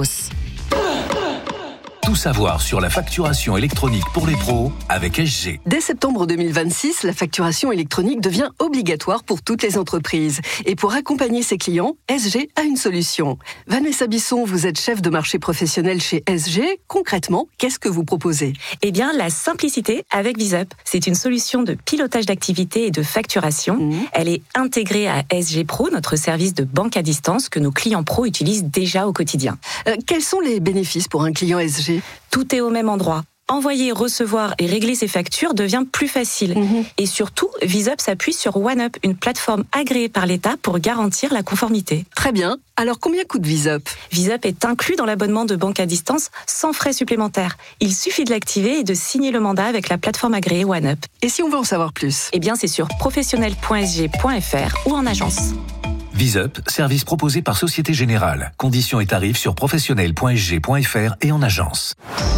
Tout savoir sur la facturation électronique pour les pros avec S G. Dès septembre deux mille vingt-six, la facturation électronique devient obligatoire pour toutes les entreprises. Et pour accompagner ses clients, S G a une solution. Vanessa Bisson, vous êtes chef de marché professionnel chez S G. Concrètement, qu'est-ce que vous proposez? Eh bien, la simplicité avec VisUp. C'est une solution de pilotage d'activité et de facturation. Mmh. Elle est intégrée à S G Pro, notre service de banque à distance que nos clients pros utilisent déjà au quotidien. Euh, quels sont les bénéfices pour un client S G? Tout est au même endroit. Envoyer, recevoir et régler ses factures devient plus facile. Mmh. Et surtout, VisUp s'appuie sur OneUp, une plateforme agréée par l'État pour garantir la conformité. Très bien. Alors, combien coûte VisUp? VisUp est inclus dans l'abonnement de banque à distance sans frais supplémentaires. Il suffit de l'activer et de signer le mandat avec la plateforme agréée OneUp. Et si on veut en savoir plus? Eh bien, c'est sur professionnel point s g point f r ou en agence. VisUp, service proposé par Société Générale. Conditions et tarifs sur professionnel point s g point f r et en agence.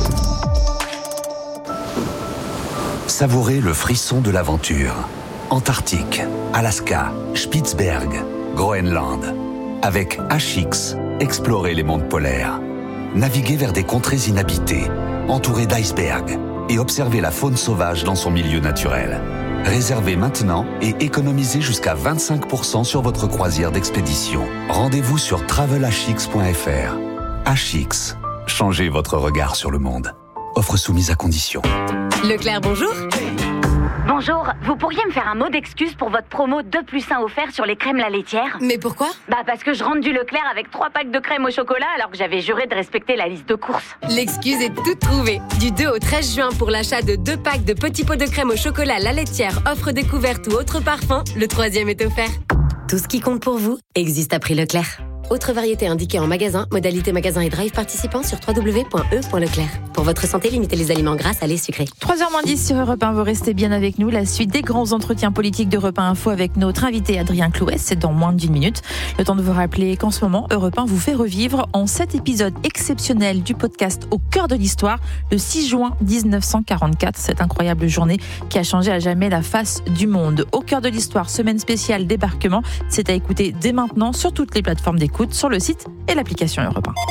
Savourez le frisson de l'aventure. Antarctique, Alaska, Spitzberg, Groenland. Avec H X, explorez les mondes polaires. Naviguez vers des contrées inhabitées, entourées d'icebergs, et observez la faune sauvage dans son milieu naturel. Réservez maintenant et économisez jusqu'à vingt-cinq pour cent sur votre croisière d'expédition. Rendez-vous sur travel h x point f r. H X, changez votre regard sur le monde. Offre soumise à condition. Leclerc, bonjour. Bonjour, vous pourriez me faire un mot d'excuse pour votre promo deux plus un offert sur les crèmes la laitière? Mais pourquoi? Bah parce que je rentre du Leclerc avec trois packs de crème au chocolat alors que j'avais juré de respecter la liste de courses. L'excuse est toute trouvée. Du deux au treize juin, pour l'achat de deux packs de petits pots de crème au chocolat la laitière, offre découverte ou autre parfum, le troisième est offert. Tout ce qui compte pour vous existe à prix Leclerc. Autre variété indiquée en magasin, modalité magasin et drive participant sur w w w point e point leclerc. Pour votre santé, limitez les aliments gras, salés, sucrés. trois heures moins dix sur Europe un, vous restez bien avec nous. La suite des grands entretiens politiques d'Europe un Info avec notre invité Adrien Clouet, c'est dans moins d'une minute. Le temps de vous rappeler qu'en ce moment, Europe un vous fait revivre en sept épisodes exceptionnels du podcast Au cœur de l'histoire, le six juin dix-neuf cent quarante-quatre, cette incroyable journée qui a changé à jamais la face du monde. Au cœur de l'histoire, semaine spéciale débarquement, c'est à écouter dès maintenant sur toutes les plateformes d'écoute, sur le site et l'application Europe un.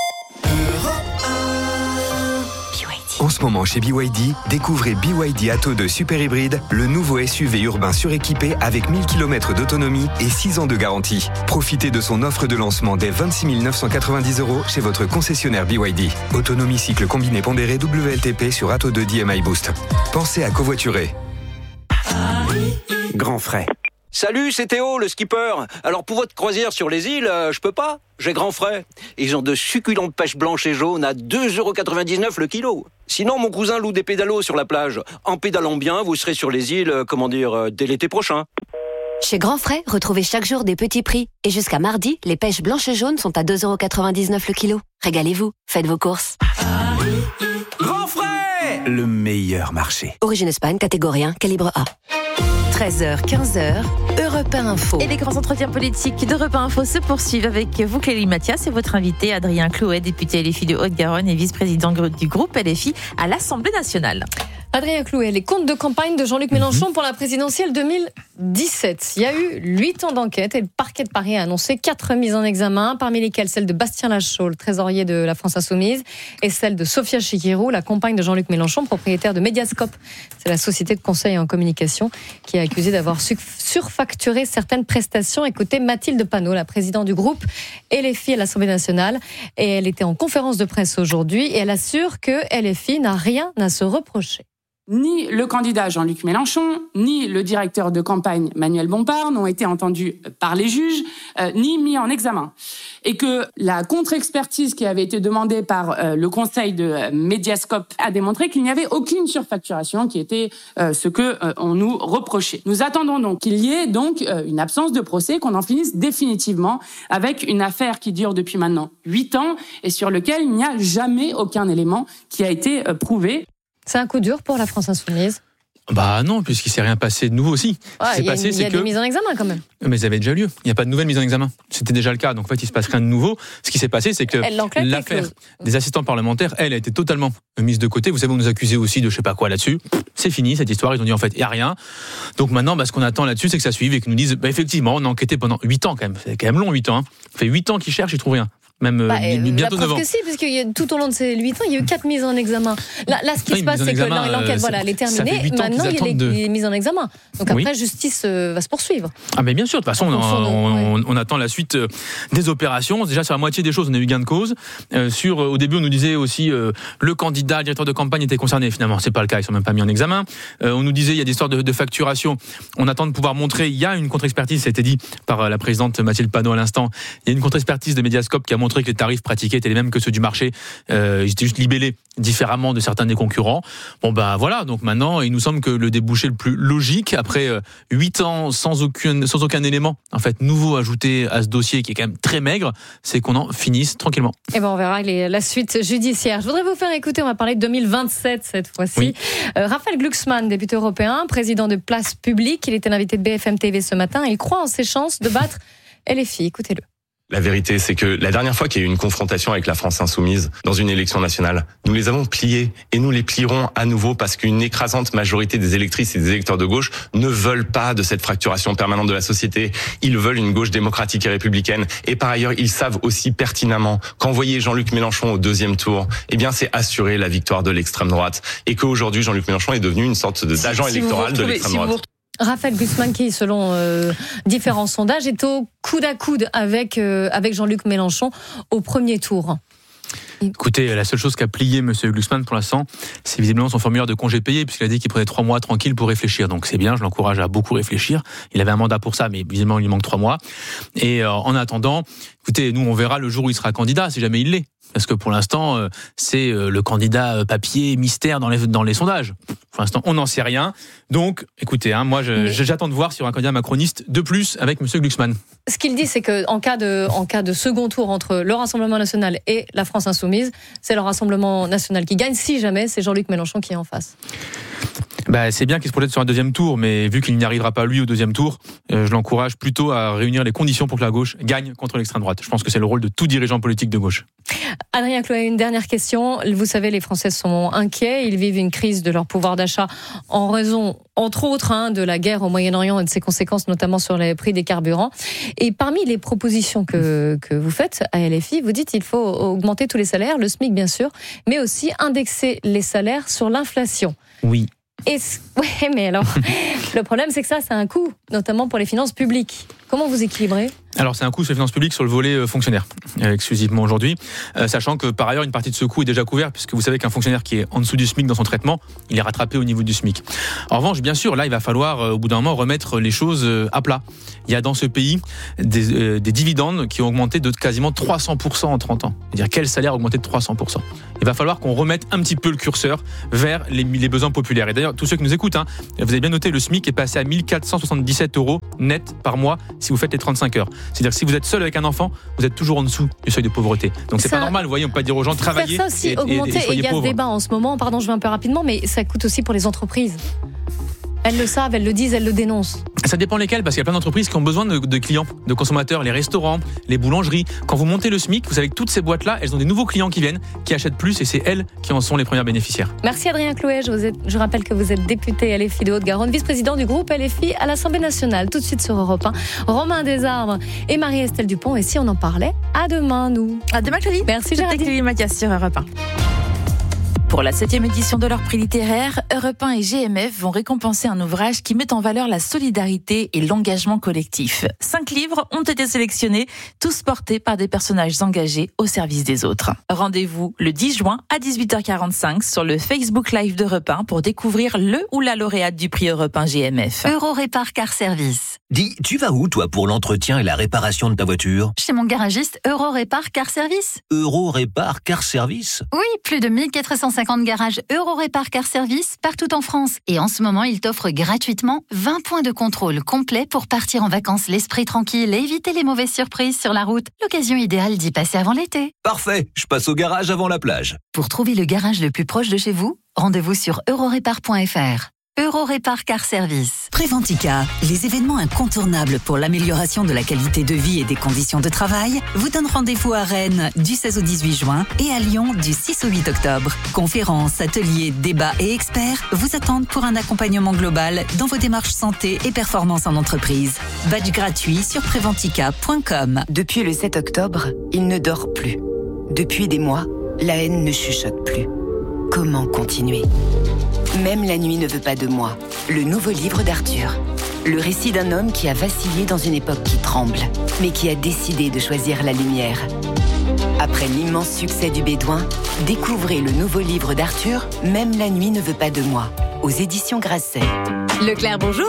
En ce moment chez B Y D, découvrez B Y D Atto deux Super Hybride, le nouveau S U V urbain suréquipé avec mille kilomètres d'autonomie et six ans de garantie. Profitez de son offre de lancement dès vingt-six mille neuf cent quatre-vingt-dix euros chez votre concessionnaire B Y D. Autonomie cycle combiné pondéré W L T P sur Atto deux D M I Boost. Pensez à covoiturer. Grand frais. Salut, c'est Théo, le skipper. Alors pour votre croisière sur les îles, euh, je peux pas. J'ai grand frais. Ils ont de succulentes pêches blanches et jaunes à deux euros quatre-vingt-dix-neuf le kilo. Sinon, mon cousin loue des pédalos sur la plage. En pédalant bien, vous serez sur les îles, euh, comment dire, euh, dès l'été prochain. Chez Grand Frais, retrouvez chaque jour des petits prix. Et jusqu'à mardi, les pêches blanches et jaunes sont à deux euros quatre-vingt-dix-neuf le kilo. Régalez-vous, faites vos courses. Grand frais, le meilleur marché. Origine Espagne, catégorie un, calibre A. treize heures quinze, Europe un Info. Et les grands entretiens politiques d'Europe un Info se poursuivent avec vous, Clélie Mathias, et votre invité Adrien Clouet, député L F I de Haute-Garonne et vice-président du groupe L F I à l'Assemblée nationale. Adrien Clouet, les comptes de campagne de Jean-Luc Mélenchon pour la présidentielle deux mille dix-sept. Il y a eu huit ans d'enquête et le parquet de Paris a annoncé quatre mises en examen, parmi lesquelles celle de Bastien Lachaud, le trésorier de la France Insoumise, et celle de Sophia Chikirou, la compagne de Jean-Luc Mélenchon, propriétaire de Mediascope. C'est la société de conseil en communication qui est accusée d'avoir surfacturé certaines prestations. Écoutez Mathilde Panot, la présidente du groupe L F I à l'Assemblée nationale. Et elle était en conférence de presse aujourd'hui et elle assure que L F I n'a rien à se reprocher. Ni le candidat Jean-Luc Mélenchon, ni le directeur de campagne Manuel Bompard n'ont été entendus par les juges, euh, ni mis en examen. Et que la contre-expertise qui avait été demandée par euh, le conseil de euh, Mediascope a démontré qu'il n'y avait aucune surfacturation qui était euh, ce que euh, on nous reprochait. Nous attendons donc qu'il y ait donc euh, une absence de procès, qu'on en finisse définitivement avec une affaire qui dure depuis maintenant huit ans et sur lequel il n'y a jamais aucun élément qui a été euh, prouvé. C'est un coup dur pour la France Insoumise. Bah non, puisqu'il ne s'est rien passé de nouveau aussi. Ouais, Ce qui s'est il y a, passé, il y c'est a que... des mises en examen quand même. Mais ça avait déjà lieu. Il n'y a pas de nouvelle mise en examen. C'était déjà le cas. Donc en fait, il ne se passe rien de nouveau. Ce qui s'est passé, c'est que l'affaire des assistants parlementaires, elle, a été totalement mise de côté. Vous savez, on nous accusait aussi de je sais pas quoi là-dessus. C'est fini, cette histoire. Ils ont dit en fait, il n'y a rien. Donc maintenant, bah, ce qu'on attend là-dessus, c'est que ça suive et qu'ils nous disent, bah, effectivement, on a enquêté pendant huit ans quand même. C'est quand même long, huit ans. Hein. Ça fait huit ans qu'ils cherchent, ils ne trouvent rien. Même bah, euh, bientôt neuf ans. Que si, parce que tout au long de ces huit ans, il y a eu quatre mises en examen. Là, là ce qui oui, se passe, c'est que l'enquête, euh, voilà, elle est terminée. Maintenant, il y a les, de... les mises en examen. Donc après, oui. justice euh, va se poursuivre. Ah, mais bien sûr. De toute façon, on, on, on, on attend la suite euh, des opérations. Déjà, sur la moitié des choses, on a eu gain de cause. Euh, sur, au début, on nous disait aussi euh, le candidat, le directeur de campagne était concerné. Finalement, c'est pas le cas. Ils sont même pas mis en examen. Euh, on nous disait il y a des histoires de, de facturation. On attend de pouvoir montrer. Il y a une contre-expertise. Ça a été dit par la présidente Mathilde Panot à l'instant. Il y a une contre-expertise de Mediascope qui a montré que les tarifs pratiqués étaient les mêmes que ceux du marché. Euh, ils étaient juste libellés différemment de certains des concurrents. Bon ben voilà, donc maintenant il nous semble que le débouché le plus logique après huit ans sans aucun sans aucun élément en fait nouveau ajouté à ce dossier qui est quand même très maigre, c'est qu'on en finisse tranquillement. Et ben on verra les, la suite judiciaire. Je voudrais vous faire écouter, on va parler de deux mille vingt-sept cette fois-ci. Oui. Euh, Raphaël Glucksmann, député européen, président de Place Publique, il était l'invité de B F M T V ce matin. Il croit en ses chances de battre L F I. Écoutez-le. La vérité, c'est que la dernière fois qu'il y a eu une confrontation avec la France insoumise dans une élection nationale, nous les avons pliés et nous les plierons à nouveau parce qu'une écrasante majorité des électrices et des électeurs de gauche ne veulent pas de cette fracturation permanente de la société. Ils veulent une gauche démocratique et républicaine. Et par ailleurs, ils savent aussi pertinemment qu'envoyer Jean-Luc Mélenchon au deuxième tour, eh bien, c'est assurer la victoire de l'extrême droite. Et qu'aujourd'hui, Jean-Luc Mélenchon est devenu une sorte de, d'agent si, si électoral de l'extrême si droite. Raphaël Glucksmann, qui, selon euh, différents sondages, est au coude à coude avec, euh, avec Jean-Luc Mélenchon au premier tour. Écoutez, la seule chose qu'a plié M. Glucksmann pour l'instant, c'est visiblement son formulaire de congé payé, puisqu'il a dit qu'il prenait trois mois tranquille pour réfléchir. Donc c'est bien, je l'encourage à beaucoup réfléchir. Il avait un mandat pour ça, mais visiblement il lui manque trois mois. Et euh, en attendant, écoutez, nous on verra le jour où il sera candidat, si jamais il l'est. Parce que pour l'instant, euh, c'est euh, le candidat euh, papier mystère dans les, dans les sondages. Pour l'instant, on n'en sait rien. Donc, écoutez, hein, moi, je, Mais... j'attends de voir s'il y aura un candidat macroniste de plus avec M. Glucksmann. Ce qu'il dit, c'est qu'en cas de, en cas de second tour entre le Rassemblement national et la France insoumise, c'est le Rassemblement national qui gagne, si jamais c'est Jean-Luc Mélenchon qui est en face. Bah, c'est bien qu'il se projette sur un deuxième tour, mais vu qu'il n'y arrivera pas lui au deuxième tour, euh, je l'encourage plutôt à réunir les conditions pour que la gauche gagne contre l'extrême droite. Je pense que c'est le rôle de tout dirigeant politique de gauche. Adrien Chloé, une dernière question. Vous savez, les Français sont inquiets, ils vivent une crise de leur pouvoir d'achat en raison, entre autres, hein, de la guerre au Moyen-Orient et de ses conséquences, notamment sur les prix des carburants. Et parmi les propositions que, que vous faites à L F I, vous dites qu'il faut augmenter tous les salaires, le SMIC bien sûr, mais aussi indexer les salaires sur l'inflation. Oui. Et ouais, mais alors, le problème, c'est que ça, c'est un coût, notamment pour les finances publiques. Comment vous équilibrez ? Alors, c'est un coût sur les finances publiques sur le volet euh, fonctionnaire, euh, exclusivement aujourd'hui, euh, sachant que par ailleurs, une partie de ce coût est déjà couverte, puisque vous savez qu'un fonctionnaire qui est en dessous du SMIC dans son traitement, il est rattrapé au niveau du SMIC. En revanche, bien sûr, là, il va falloir, euh, au bout d'un moment, remettre les choses euh, à plat. Il y a dans ce pays des, euh, des dividendes qui ont augmenté de quasiment trois cents pour cent en trente ans. C'est-à-dire, quel salaire a augmenté de trois cents pour cent ? Il va falloir qu'on remette un petit peu le curseur vers les, les besoins populaires. Et d'ailleurs, tous ceux qui nous écoutent, hein, vous avez bien noté, le SMIC est passé à mille quatre cent soixante-dix-sept euros net par mois si vous faites les trente-cinq heures. C'est-à-dire que si vous êtes seul avec un enfant, vous êtes toujours en dessous du seuil de pauvreté. Donc c'est ça, pas normal, vous voyez, on peut pas dire aux gens de travailler faire ça aussi, et, augmenter, et, et, et il y a pauvres. ce débat en ce moment, pardon, je vais un peu rapidement, mais ça coûte aussi pour les entreprises. Elles le savent, elles le disent, elles le dénoncent. Ça dépend lesquelles, parce qu'il y a plein d'entreprises qui ont besoin de, de clients, de consommateurs, les restaurants, les boulangeries. Quand vous montez le SMIC, vous savez que toutes ces boîtes-là, elles ont des nouveaux clients qui viennent, qui achètent plus, et c'est elles qui en sont les premières bénéficiaires. Merci Adrien Chloé, je, vous ai, je rappelle que vous êtes député L F I de Haute-Garonne, vice-président du groupe L F I à l'Assemblée nationale. Tout de suite sur Europe un, Romain Desarbres et Marie-Estelle Dupont. Et si on en parlait, à demain nous. À demain Chloé. Merci Géraldine. Chloé Mathias sur Europe un. Pour la septième édition de leur prix littéraire, Europe un et G M F vont récompenser un ouvrage qui met en valeur la solidarité et l'engagement collectif. Cinq livres ont été sélectionnés, tous portés par des personnages engagés au service des autres. Rendez-vous le dix juin à dix-huit heures quarante-cinq sur le Facebook Live d'Europe un pour découvrir le ou la lauréate du prix Europe un G M F. Eurorépar Car Service. Dis, tu vas où toi pour l'entretien et la réparation de ta voiture ? Chez mon garagiste Eurorépar Car Service. Eurorépar Car Service ? Oui, plus de mille quatre cent cinquante garages Eurorépar Car Service partout en France. Et en ce moment, il t'offre gratuitement vingt points de contrôle complets pour partir en vacances l'esprit tranquille et éviter les mauvaises surprises sur la route. L'occasion idéale d'y passer avant l'été. Parfait, je passe au garage avant la plage. Pour trouver le garage le plus proche de chez vous, rendez-vous sur eurorépar point f r. Eurorépar Car Service. Préventica, les événements incontournables pour l'amélioration de la qualité de vie et des conditions de travail, vous donnent rendez-vous à Rennes du seize au dix-huit juin et à Lyon du six au huit octobre. Conférences, ateliers, débats et experts vous attendent pour un accompagnement global dans vos démarches santé et performance en entreprise. Badge gratuit sur préventica point com. Depuis le sept octobre, il ne dort plus. Depuis des mois, la haine ne chuchote plus. Comment continuer ? Même la nuit ne veut pas de moi. Le nouveau livre d'Arthur. Le récit d'un homme qui a vacillé dans une époque qui tremble, mais qui a décidé de choisir la lumière. Après l'immense succès du Bédouin, découvrez le nouveau livre d'Arthur, Même la nuit ne veut pas de moi, aux éditions Grasset. Leclerc, bonjour.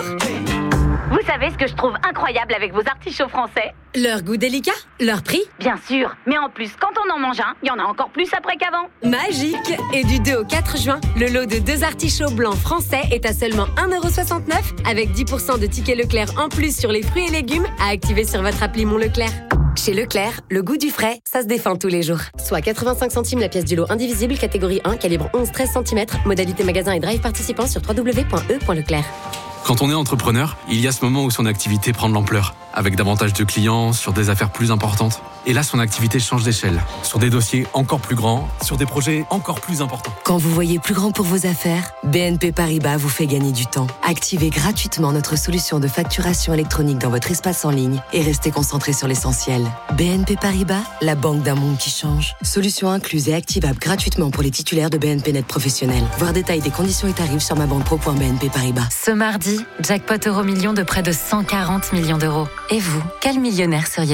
Vous savez ce que je trouve incroyable avec vos artichauts français ? Leur goût délicat, leur prix. Bien sûr, mais en plus, quand on en mange un, il y en a encore plus après qu'avant. Magique. Et du deux au quatre juin, le lot de deux artichauts blancs français est à seulement un euro soixante-neuf avec dix pour cent de tickets Leclerc en plus sur les fruits et légumes à activer sur votre appli Mon Leclerc. Chez Leclerc, le goût du frais, ça se défend tous les jours. Soit quatre-vingt-cinq centimes la pièce du lot indivisible, catégorie un, calibre onze à treize centimètres. Modalité magasin et drive participant sur w w w point e point leclerc. Quand on est entrepreneur, il y a ce moment où son activité prend de l'ampleur, avec davantage de clients, sur des affaires plus importantes. Et là, son activité change d'échelle, sur des dossiers encore plus grands, sur des projets encore plus importants. Quand vous voyez plus grand pour vos affaires, B N P Paribas vous fait gagner du temps. Activez gratuitement notre solution de facturation électronique dans votre espace en ligne et restez concentré sur l'essentiel. B N P Paribas, la banque d'un monde qui change. Solution incluse et activable gratuitement pour les titulaires de B N P Net professionnels. Voir détail des conditions et tarifs sur ma banque pro point b n p paribas. Ce mardi, jackpot euro million de près de cent quarante millions d'euros. Et vous, quel millionnaire seriez-vous ?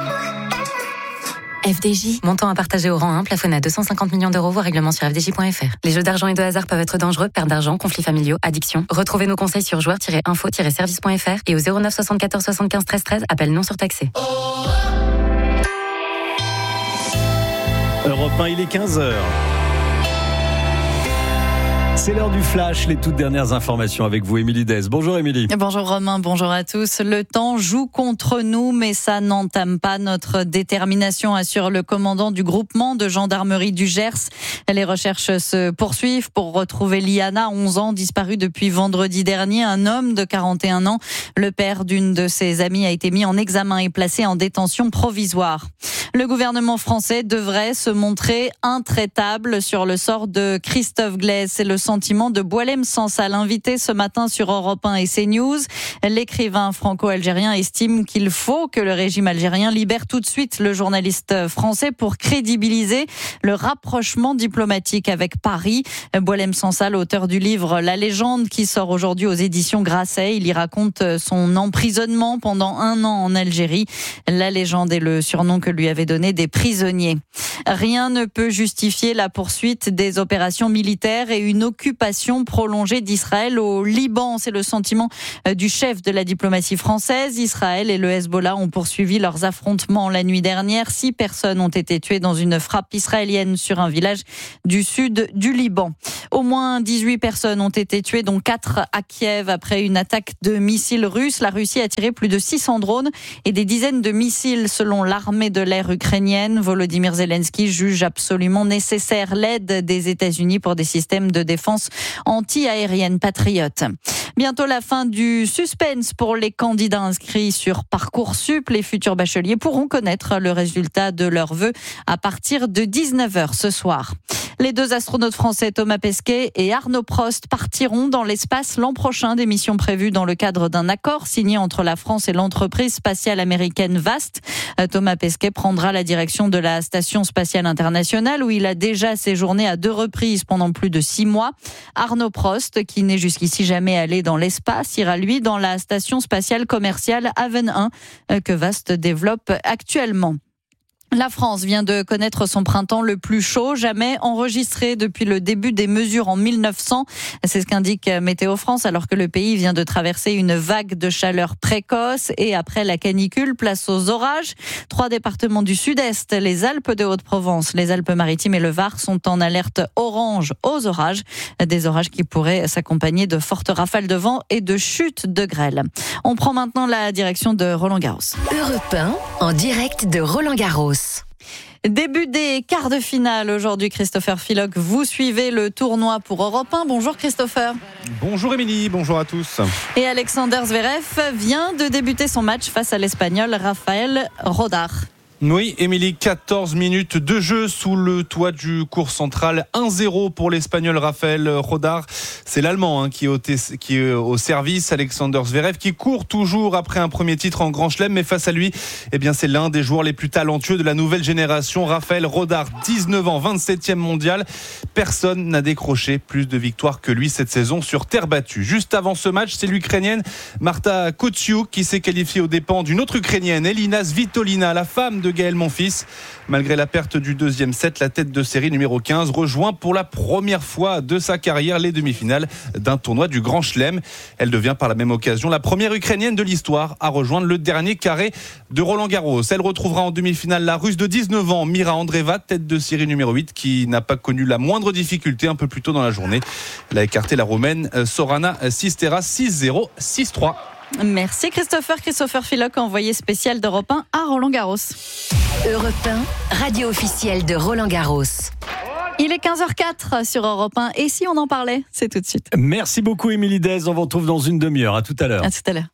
F D J, montant à partager au rang un, plafonné à deux cent cinquante millions d'euros, voire règlement sur f d j point f r. Les jeux d'argent et de hasard peuvent être dangereux, perte d'argent, conflits familiaux, addiction. Retrouvez nos conseils sur joueurs tiret info tiret service point f r et au zéro neuf soixante-quatorze soixante-quinze treize treize, appel non surtaxé. Europe Europe un, il est quinze heures. C'est l'heure du flash, les toutes dernières informations avec vous, Émilie Dez. Bonjour Émilie. Bonjour Romain, bonjour à tous. Le temps joue contre nous, mais ça n'entame pas notre détermination, assure le commandant du groupement de gendarmerie du Gers. Les recherches se poursuivent pour retrouver Liana, onze ans, disparue depuis vendredi dernier. Un homme de quarante et un ans, le père d'une de ses amies, a été mis en examen et placé en détention provisoire. Le gouvernement français devrait se montrer intraitable sur le sort de Christophe Glaise. C'est le sentiment de Boualem Sansal, invité ce matin sur Europe un et CNews. L'écrivain franco-algérien estime qu'il faut que le régime algérien libère tout de suite le journaliste français pour crédibiliser le rapprochement diplomatique avec Paris. Boualem Sansal, auteur du livre La légende qui sort aujourd'hui aux éditions Grasset, il y raconte son emprisonnement pendant un an en Algérie. La légende est le surnom que lui avaient donné des prisonniers. Rien ne peut justifier la poursuite des opérations militaires et une occupation prolongée d'Israël au Liban. C'est le sentiment du chef de la diplomatie française. Israël et le Hezbollah ont poursuivi leurs affrontements la nuit dernière. Six personnes ont été tuées dans une frappe israélienne sur un village du sud du Liban. Au moins dix-huit personnes ont été tuées, dont quatre à Kiev après une attaque de missiles russes. La Russie a tiré plus de six cents drones et des dizaines de missiles selon l'armée de l'air ukrainienne. Volodymyr Zelensky juge absolument nécessaire l'aide des États-Unis pour des systèmes de défense anti-aérienne patriotes. Bientôt la fin du suspense pour les candidats inscrits sur Parcoursup. Les futurs bacheliers pourront connaître le résultat de leurs vœux à partir de dix-neuf heures ce soir. Les deux astronautes français Thomas Pesquet et Arnaud Prost partiront dans l'espace l'an prochain, des missions prévues dans le cadre d'un accord signé entre la France et l'entreprise spatiale américaine Vast. Thomas Pesquet prendra la direction de la Station spatiale internationale où il a déjà séjourné à deux reprises pendant plus de six mois. Arnaud Prost, qui n'est jusqu'ici jamais allé dans l'espace, ira lui dans la Station spatiale commerciale Haven un que Vast développe actuellement. La France vient de connaître son printemps le plus chaud jamais enregistré depuis le début des mesures en mille neuf cents. C'est ce qu'indique Météo France alors que le pays vient de traverser une vague de chaleur précoce et après la canicule, place aux orages. Trois départements du sud-est, les Alpes de Haute-Provence, les Alpes-Maritimes et le Var sont en alerte orange aux orages. Des orages qui pourraient s'accompagner de fortes rafales de vent et de chutes de grêle. On prend maintenant la direction de Roland-Garros. Europe un, en direct de Roland-Garros. Début des quarts de finale aujourd'hui, Christopher Philoc. Vous suivez le tournoi pour Europe un. Bonjour Christopher. Bonjour Émilie, bonjour à tous. Et Alexander Zverev vient de débuter son match face à l'Espagnol Rafael Rodar. Oui, Émilie, quatorze minutes de jeu sous le toit du court central. un zéro pour l'Espagnol Rafael Rodar. C'est l'Allemand hein, qui, est au t- qui est au service. Alexander Zverev qui court toujours après un premier titre en Grand Chelem. Mais face à lui, eh bien, c'est l'un des joueurs les plus talentueux de la nouvelle génération. Rafael Rodar, dix-neuf ans, vingt-septième mondial. Personne n'a décroché plus de victoires que lui cette saison sur terre battue. Juste avant ce match, c'est l'Ukrainienne Marta Kotsiuk qui s'est qualifiée aux dépens d'une autre Ukrainienne, Elina Svitolina, la femme de de Gaël Monfils. Malgré la perte du deuxième set, la tête de série numéro quinze rejoint pour la première fois de sa carrière les demi-finales d'un tournoi du Grand Chelem. Elle devient par la même occasion la première Ukrainienne de l'histoire à rejoindre le dernier carré de Roland-Garros. Elle retrouvera en demi-finale la Russe de dix-neuf ans, Mira Andreeva, tête de série numéro huit, qui n'a pas connu la moindre difficulté un peu plus tôt dans la journée. Elle a écarté la Roumaine Sorana Sistera six zéro, six trois. Merci Christopher. Christopher Philoc, envoyé spécial d'Europe un à Roland-Garros. Europe un, radio officielle de Roland-Garros. Il est quinze heures quatre sur Europe un. Et si on en parlait, c'est tout de suite. Merci beaucoup Émilie Dez. On vous retrouve dans une demi-heure. À tout à l'heure. À tout à l'heure.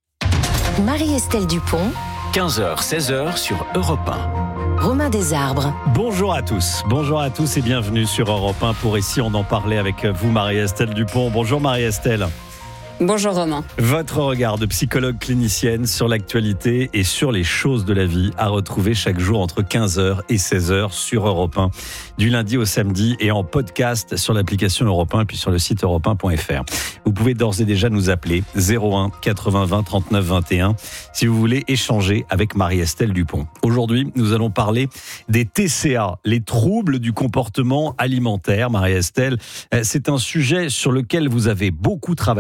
Marie-Estelle Dupont. quinze heures, seize heures sur Europe un. Romain Desarbres. Bonjour à tous. Bonjour à tous et bienvenue sur Europe un pour Ici on en parlait avec vous Marie-Estelle Dupont. Bonjour Marie-Estelle. Bonjour Romain. Votre regard de psychologue clinicienne sur l'actualité et sur les choses de la vie à retrouver chaque jour entre quinze heures et seize heures sur Europe un, du lundi au samedi et en podcast sur l'application Europe un et puis sur le site europe un point f r. Vous pouvez d'ores et déjà nous appeler zéro un quatre-vingts vingt trente-neuf vingt et un si vous voulez échanger avec Marie-Estelle Dupont. Aujourd'hui, nous allons parler des T C A, les troubles du comportement alimentaire. Marie-Estelle, c'est un sujet sur lequel vous avez beaucoup travaillé.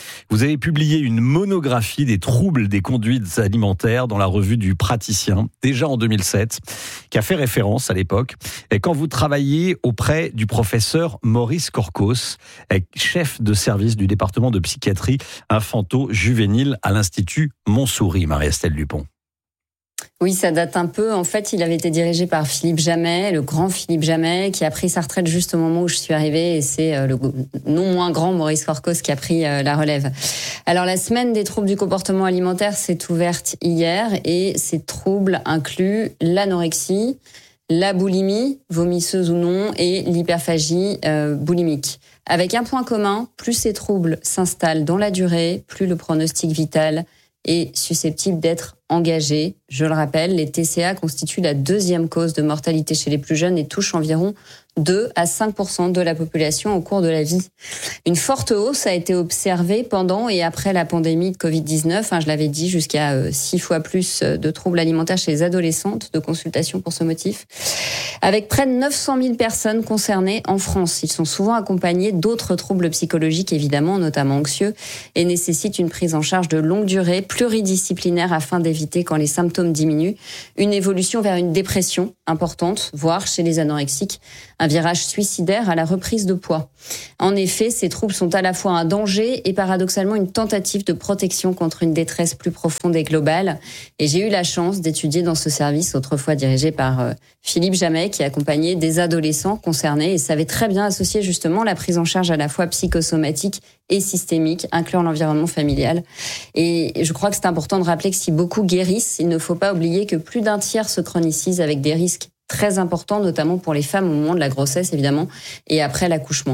Vous avez publié une monographie des troubles des conduites alimentaires dans la revue du Praticien, déjà en deux mille sept, qui a fait référence à l'époque. Et quand vous travaillez auprès du professeur Maurice Corcos, chef de service du département de psychiatrie infanto-juvénile à l'Institut Montsouris, Marie-Estelle Dupont. Oui, ça date un peu. En fait, il avait été dirigé par Philippe Jamet, le grand Philippe Jamet, qui a pris sa retraite juste au moment où je suis arrivée. Et c'est le non moins grand Maurice Corcos qui a pris la relève. Alors, la semaine des troubles du comportement alimentaire s'est ouverte hier. Et ces troubles incluent l'anorexie, la boulimie, vomisseuse ou non, et l'hyperphagie euh, boulimique. Avec un point commun, plus ces troubles s'installent dans la durée, plus le pronostic vital est susceptible d'être engagé. Je le rappelle, les T C A constituent la deuxième cause de mortalité chez les plus jeunes et touchent environ deux à cinq pour cent de la population au cours de la vie. Une forte hausse a été observée pendant et après la pandémie de covid dix-neuf. Hein, je l'avais dit, jusqu'à six fois plus de troubles alimentaires chez les adolescentes, de consultations pour ce motif. Avec près de neuf cent mille personnes concernées en France. Ils sont souvent accompagnés d'autres troubles psychologiques, évidemment, notamment anxieux, et nécessitent une prise en charge de longue durée, pluridisciplinaire, afin d'éviter, quand les symptômes diminuent, une évolution vers une dépression importante, voire chez les anorexiques, un virage suicidaire à la reprise de poids. En effet, ces troubles sont à la fois un danger et paradoxalement une tentative de protection contre une détresse plus profonde et globale. Et j'ai eu la chance d'étudier dans ce service, autrefois dirigé par euh, Philippe Jamet, qui accompagnait des adolescents concernés et savait très bien associer justement la prise en charge à la fois psychosomatique et systémique, incluant l'environnement familial. Et je crois que c'est important de rappeler que si beaucoup guérissent, il ne faut pas oublier que plus d'un tiers se chronicisent avec des risques très important, notamment pour les femmes au moment de la grossesse, évidemment, et après l'accouchement.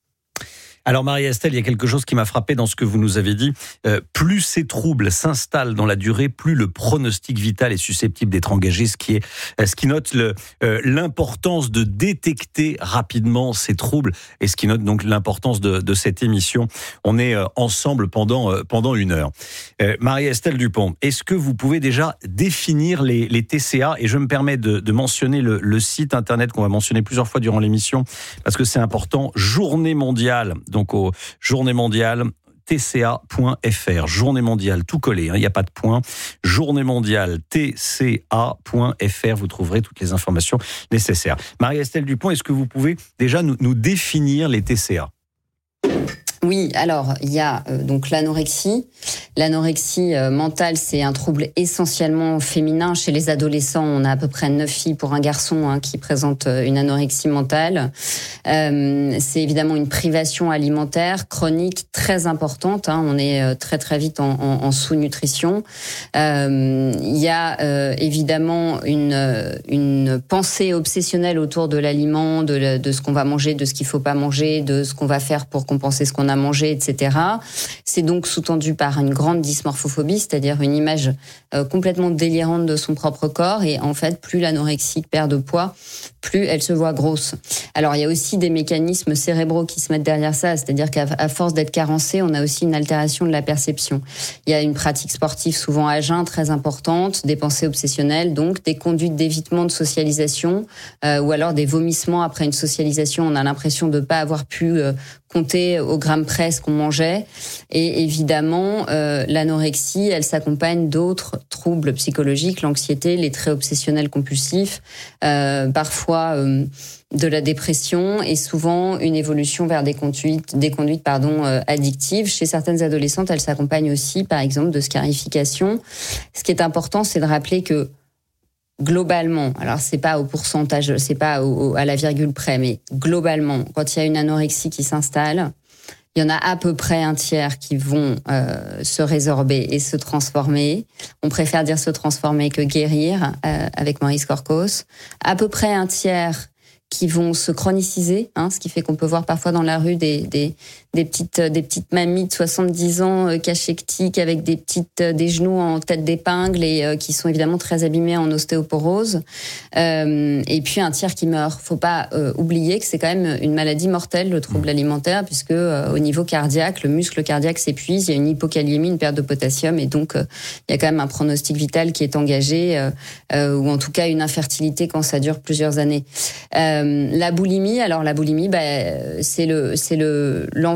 Alors Marie-Estelle, il y a quelque chose qui m'a frappé dans ce que vous nous avez dit. Euh, plus ces troubles s'installent dans la durée, plus le pronostic vital est susceptible d'être engagé, ce qui, est, ce qui note le, euh, l'importance de détecter rapidement ces troubles et ce qui note donc l'importance de, de cette émission. On est euh, ensemble pendant, euh, pendant une heure. Euh, Marie-Estelle Dupont, est-ce que vous pouvez déjà définir les, les T C A ? Et je me permets de, de mentionner le, le site internet qu'on va mentionner plusieurs fois durant l'émission parce que c'est important. Journée mondiale. Donc au Journée mondiale, T C A point F R, Journée mondiale, tout collé, il hein, n'y a pas de point. Journée mondiale, T C A point F R, vous trouverez toutes les informations nécessaires. Marie-Estelle Dupont, est-ce que vous pouvez déjà nous, nous définir les T C A ? Oui, alors il y a euh, donc l'anorexie. L'anorexie euh, mentale, c'est un trouble essentiellement féminin. Chez les adolescents, on a à peu près neuf filles pour un garçon hein, qui présentent euh, une anorexie mentale. Euh, c'est évidemment une privation alimentaire chronique très importante. Hein, on est euh, très très vite en, en, en sous-nutrition. Euh, il y a euh, évidemment une, une pensée obsessionnelle autour de l'aliment, de, de ce qu'on va manger, de ce qu'il faut pas manger, de ce qu'on va faire pour compenser ce qu'on a mangé, et cetera. C'est donc sous-tendu par une grande dysmorphophobie, c'est-à-dire une image euh, complètement délirante de son propre corps. Et en fait, plus l'anorexique perd de poids, plus elle se voit grosse. Alors, il y a aussi des mécanismes cérébraux qui se mettent derrière ça, c'est-à-dire qu'à force d'être carencé, on a aussi une altération de la perception. Il y a une pratique sportive souvent à jeun très importante, des pensées obsessionnelles, donc des conduites d'évitement de socialisation, euh, ou alors des vomissements après une socialisation. On a l'impression de ne pas avoir pu euh, compter au gramme près ce qu'on mangeait. Et évidemment, euh, l'anorexie, elle s'accompagne d'autres troubles psychologiques, l'anxiété, les traits obsessionnels compulsifs, euh, parfois euh, de la dépression et souvent une évolution vers des conduites, des conduites pardon, euh, addictives. Chez certaines adolescentes, elle s'accompagne aussi, par exemple, de scarification. Ce qui est important, c'est de rappeler que globalement, alors c'est pas au pourcentage, c'est pas au, au, à la virgule près, mais globalement, quand il y a une anorexie qui s'installe, il y en a à peu près un tiers qui vont euh, se résorber et se transformer. On préfère dire se transformer que guérir, euh, avec Maurice Corcos. À peu près un tiers qui vont se chroniciser, hein, ce qui fait qu'on peut voir parfois dans la rue des, des, des petites, des petites mamies de soixante-dix ans euh, cachectiques avec des petites, euh, des genoux en tête d'épingle et euh, qui sont évidemment très abîmés en ostéoporose. Euh, et puis un tiers qui meurt. Faut pas euh, oublier que c'est quand même une maladie mortelle, le trouble alimentaire, puisque euh, au niveau cardiaque, le muscle cardiaque s'épuise, il y a une hypokaliémie, une perte de potassium, et donc euh, il y a quand même un pronostic vital qui est engagé, euh, euh, ou en tout cas une infertilité quand ça dure plusieurs années. Euh, la boulimie, alors la boulimie, bah, c'est le, c'est le, l'envie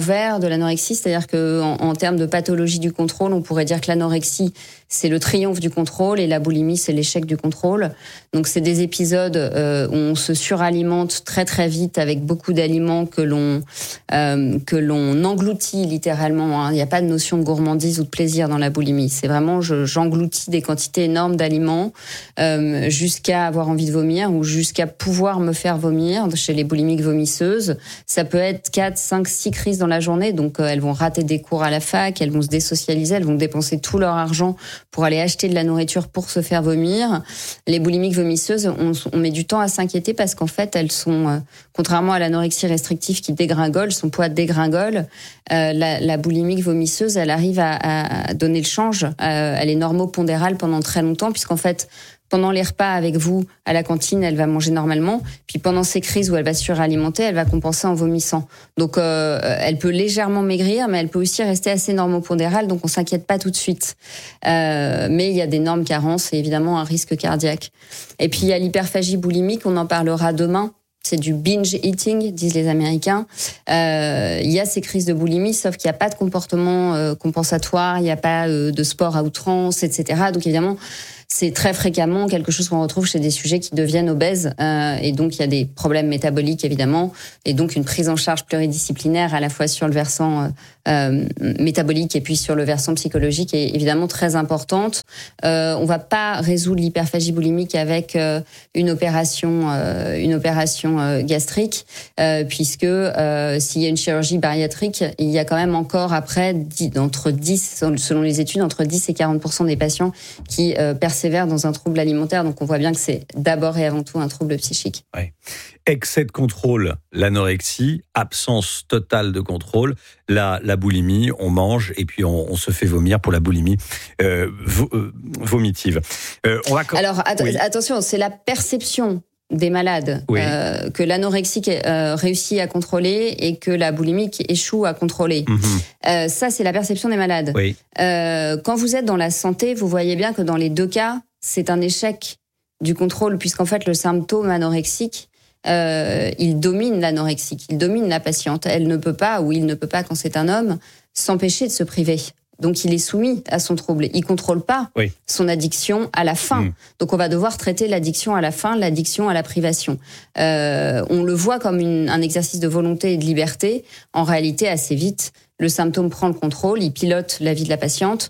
l'envers de l'anorexie, c'est-à-dire que en, en termes de pathologie du contrôle, on pourrait dire que l'anorexie, c'est le triomphe du contrôle et la boulimie, c'est l'échec du contrôle. Donc c'est des épisodes euh, où on se suralimente très très vite avec beaucoup d'aliments que l'on euh, que l'on engloutit littéralement. Hein. Il n'y a pas de notion de gourmandise ou de plaisir dans la boulimie. C'est vraiment je, j'engloutis des quantités énormes d'aliments euh, jusqu'à avoir envie de vomir ou jusqu'à pouvoir me faire vomir. Chez les boulimiques vomisseuses, ça peut être quatre, cinq, six crises dans la journée. Donc euh, elles vont rater des cours à la fac, elles vont se désocialiser, elles vont dépenser tout leur argent pour aller acheter de la nourriture pour se faire vomir. Les boulimiques vomisseuses, on, on met du temps à s'inquiéter parce qu'en fait, elles sont, euh, contrairement à l'anorexie restrictive qui dégringole, son poids dégringole, euh, la, la boulimique vomisseuse, elle arrive à, à donner le change. Euh, elle est normopondérale pendant très longtemps puisqu'en fait, pendant les repas avec vous à la cantine, elle va manger normalement. Puis pendant ces crises où elle va se suralimenter, elle va compenser en vomissant. Donc euh, elle peut légèrement maigrir, mais elle peut aussi rester assez normopondérale, donc on s'inquiète pas tout de suite. Euh, mais il y a d'énormes carences et évidemment un risque cardiaque. Et puis il y a l'hyperphagie boulimique, on en parlera demain. C'est du binge eating, disent les Américains. Euh, il y a ces crises de boulimie, sauf qu'il n'y a pas de comportement euh, compensatoire, il n'y a pas euh, de sport à outrance, et cetera. Donc évidemment, c'est très fréquemment quelque chose qu'on retrouve chez des sujets qui deviennent obèses. Euh, et donc, il y a des problèmes métaboliques, évidemment. Et donc, une prise en charge pluridisciplinaire à la fois sur le versant euh, métabolique et puis sur le versant psychologique est évidemment très importante. Euh, on va pas résoudre l'hyperphagie boulimique avec euh, une opération, euh, une opération euh, gastrique, euh, puisque euh, s'il y a une chirurgie bariatrique, il y a quand même encore après, entre dix, selon les études, entre dix et quarante pour cent des patients qui euh, persévèrent dans un trouble alimentaire. Donc on voit bien que c'est d'abord et avant tout un trouble psychique. Ouais. Excès de contrôle, l'anorexie, absence totale de contrôle, la, la boulimie, on mange et puis on, on se fait vomir pour la boulimie euh, vo, euh, vomitive. Euh, on va... Alors att- oui. attention, c'est la perception des malades oui. euh, que l'anorexique euh, réussit à contrôler et que la boulimique échoue à contrôler. Mmh. Euh, ça, c'est la perception des malades. Oui. Euh, quand vous êtes dans la santé, vous voyez bien que dans les deux cas, c'est un échec du contrôle, puisqu'en fait, le symptôme anorexique, euh, il domine l'anorexique, il domine la patiente. Elle ne peut pas, ou il ne peut pas, quand c'est un homme, s'empêcher de se priver. Donc, il est soumis à son trouble. Il contrôle pas oui. son addiction à la fin. Mmh. Donc, on va devoir traiter l'addiction à la fin, l'addiction à la privation. Euh, on le voit comme une, un exercice de volonté et de liberté. En réalité, assez vite, le symptôme prend le contrôle, il pilote la vie de la patiente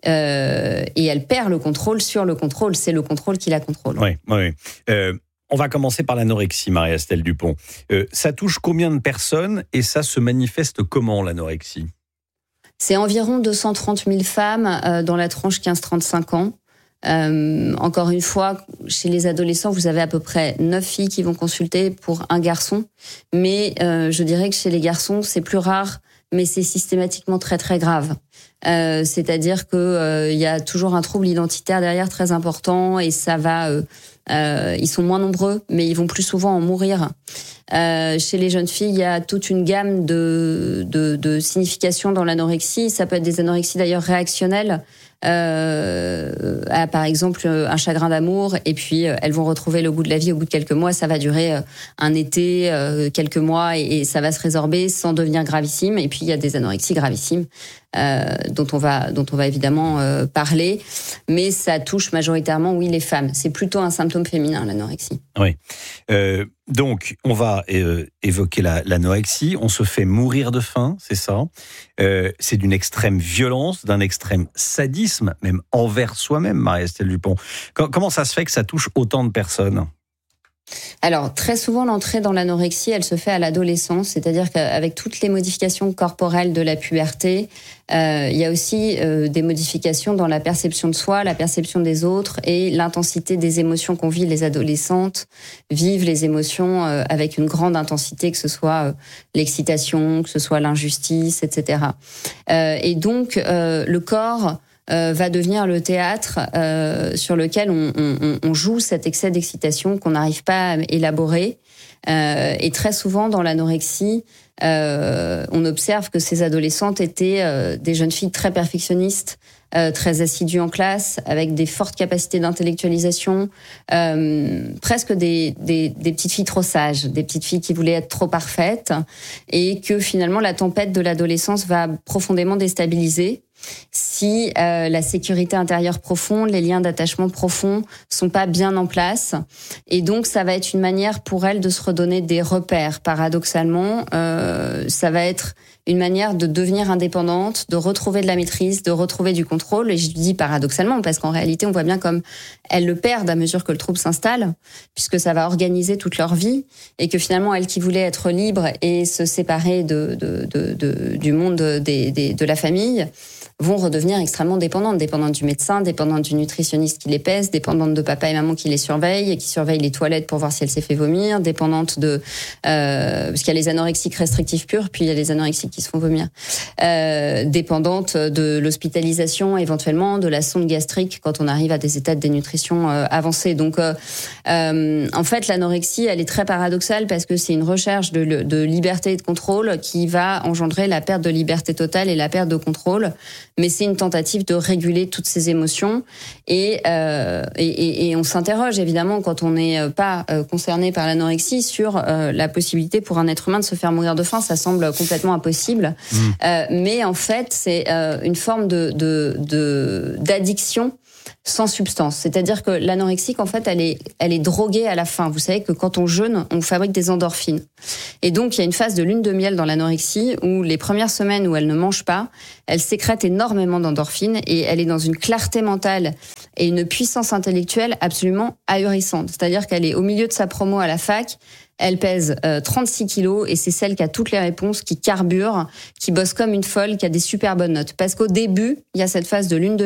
euh, et elle perd le contrôle sur le contrôle. C'est le contrôle qui la contrôle. Oui, oui. Euh, on va commencer par l'anorexie, Marie-Estelle Dupont. Euh, ça touche combien de personnes et ça se manifeste comment, l'anorexie ? C'est environ deux cent trente mille femmes euh, dans la tranche quinze trente-cinq ans. Euh, encore une fois, chez les adolescents, vous avez à peu près neuf filles qui vont consulter pour un garçon. Mais euh, je dirais que chez les garçons, c'est plus rare, mais c'est systématiquement très très grave. Euh, c'est-à-dire que euh, il y a toujours un trouble identitaire derrière très important et ça va... Euh, Euh, ils sont moins nombreux, mais ils vont plus souvent en mourir. Euh, chez les jeunes filles, il y a toute une gamme de, de, de significations dans l'anorexie. Ça peut être des anorexies d'ailleurs réactionnelles, euh, à, par exemple un chagrin d'amour, et puis euh, elles vont retrouver le goût de la vie au bout de quelques mois. Ça va durer euh, un été, euh, quelques mois, et, et ça va se résorber sans devenir gravissime. Et puis il y a des anorexies gravissimes. Euh, dont on va dont on va évidemment euh, parler, mais ça touche majoritairement oui les femmes. C'est plutôt un symptôme féminin, l'anorexie. Oui. Euh, donc on va euh, évoquer la, l'anorexie. On se fait mourir de faim, c'est ça. Euh, c'est d'une extrême violence, d'un extrême sadisme, même envers soi-même, Marie-Estelle Dupont. Comment ça se fait que ça touche autant de personnes ? Alors, très souvent, l'entrée dans l'anorexie, elle se fait à l'adolescence, c'est-à-dire qu'avec toutes les modifications corporelles de la puberté, euh, il y a aussi euh, des modifications dans la perception de soi, la perception des autres et l'intensité des émotions qu'on vit. Les adolescentes vivent les émotions euh, avec une grande intensité, que ce soit euh, l'excitation, que ce soit l'injustice, et cetera. Euh, et donc, euh, le corps... Euh, va devenir le théâtre euh, sur lequel on, on, on joue cet excès d'excitation qu'on n'arrive pas à élaborer. Euh, et très souvent, dans l'anorexie, euh, on observe que ces adolescentes étaient euh, des jeunes filles très perfectionnistes, euh, très assidus en classe, avec des fortes capacités d'intellectualisation, euh, presque des, des, des petites filles trop sages, des petites filles qui voulaient être trop parfaites, et que finalement la tempête de l'adolescence va profondément déstabiliser si euh, la sécurité intérieure profonde, les liens d'attachement profonds sont pas bien en place. Et donc, ça va être une manière pour elle de se redonner des repères. Paradoxalement, euh, ça va être une manière de devenir indépendante, de retrouver de la maîtrise, de retrouver du contrôle. Et je dis paradoxalement, parce qu'en réalité, on voit bien comme elles le perdent à mesure que le trouble s'installe, puisque ça va organiser toute leur vie, et que finalement, elles qui voulaient être libres et se séparer de, de, de, de, du monde des, des, de la famille, vont redevenir extrêmement dépendantes, dépendantes du médecin, dépendantes du nutritionniste qui les pèse, dépendantes de papa et maman qui les surveillent et qui surveillent les toilettes pour voir si elle s'est fait vomir, dépendantes de... Euh, parce qu'il y a les anorexiques restrictives pures, puis il y a les anorexiques qui se font vomir. Euh, dépendantes de l'hospitalisation, éventuellement, de la sonde gastrique quand on arrive à des états de dénutrition euh, avancés. Donc, euh, euh, en fait, l'anorexie, elle est très paradoxale parce que c'est une recherche de, de liberté et de contrôle qui va engendrer la perte de liberté totale et la perte de contrôle. Mais c'est une tentative de réguler toutes ces émotions et, euh, et, et, et on s'interroge évidemment quand on n'est pas euh, concerné par l'anorexie sur euh, la possibilité pour un être humain de se faire mourir de faim. Ça semble complètement impossible, mmh. euh, mais en fait c'est euh, une forme de, de, de d'addiction sans substance. C'est-à-dire que l'anorexique, en fait, elle est, elle est droguée à la faim. Vous savez que quand on jeûne, on fabrique des endorphines. Et donc, il y a une phase de lune de miel dans l'anorexie où les premières semaines où elle ne mange pas, elle sécrète énormément d'endorphines et elle est dans une clarté mentale et une puissance intellectuelle absolument ahurissante. C'est-à-dire qu'elle est au milieu de sa promo à la fac. Elle pèse euh, trente-six kilos et c'est celle qui a toutes les réponses, qui carbure, qui bosse comme une folle, qui a des super bonnes notes. Parce qu'au début, il y a cette phase de lune de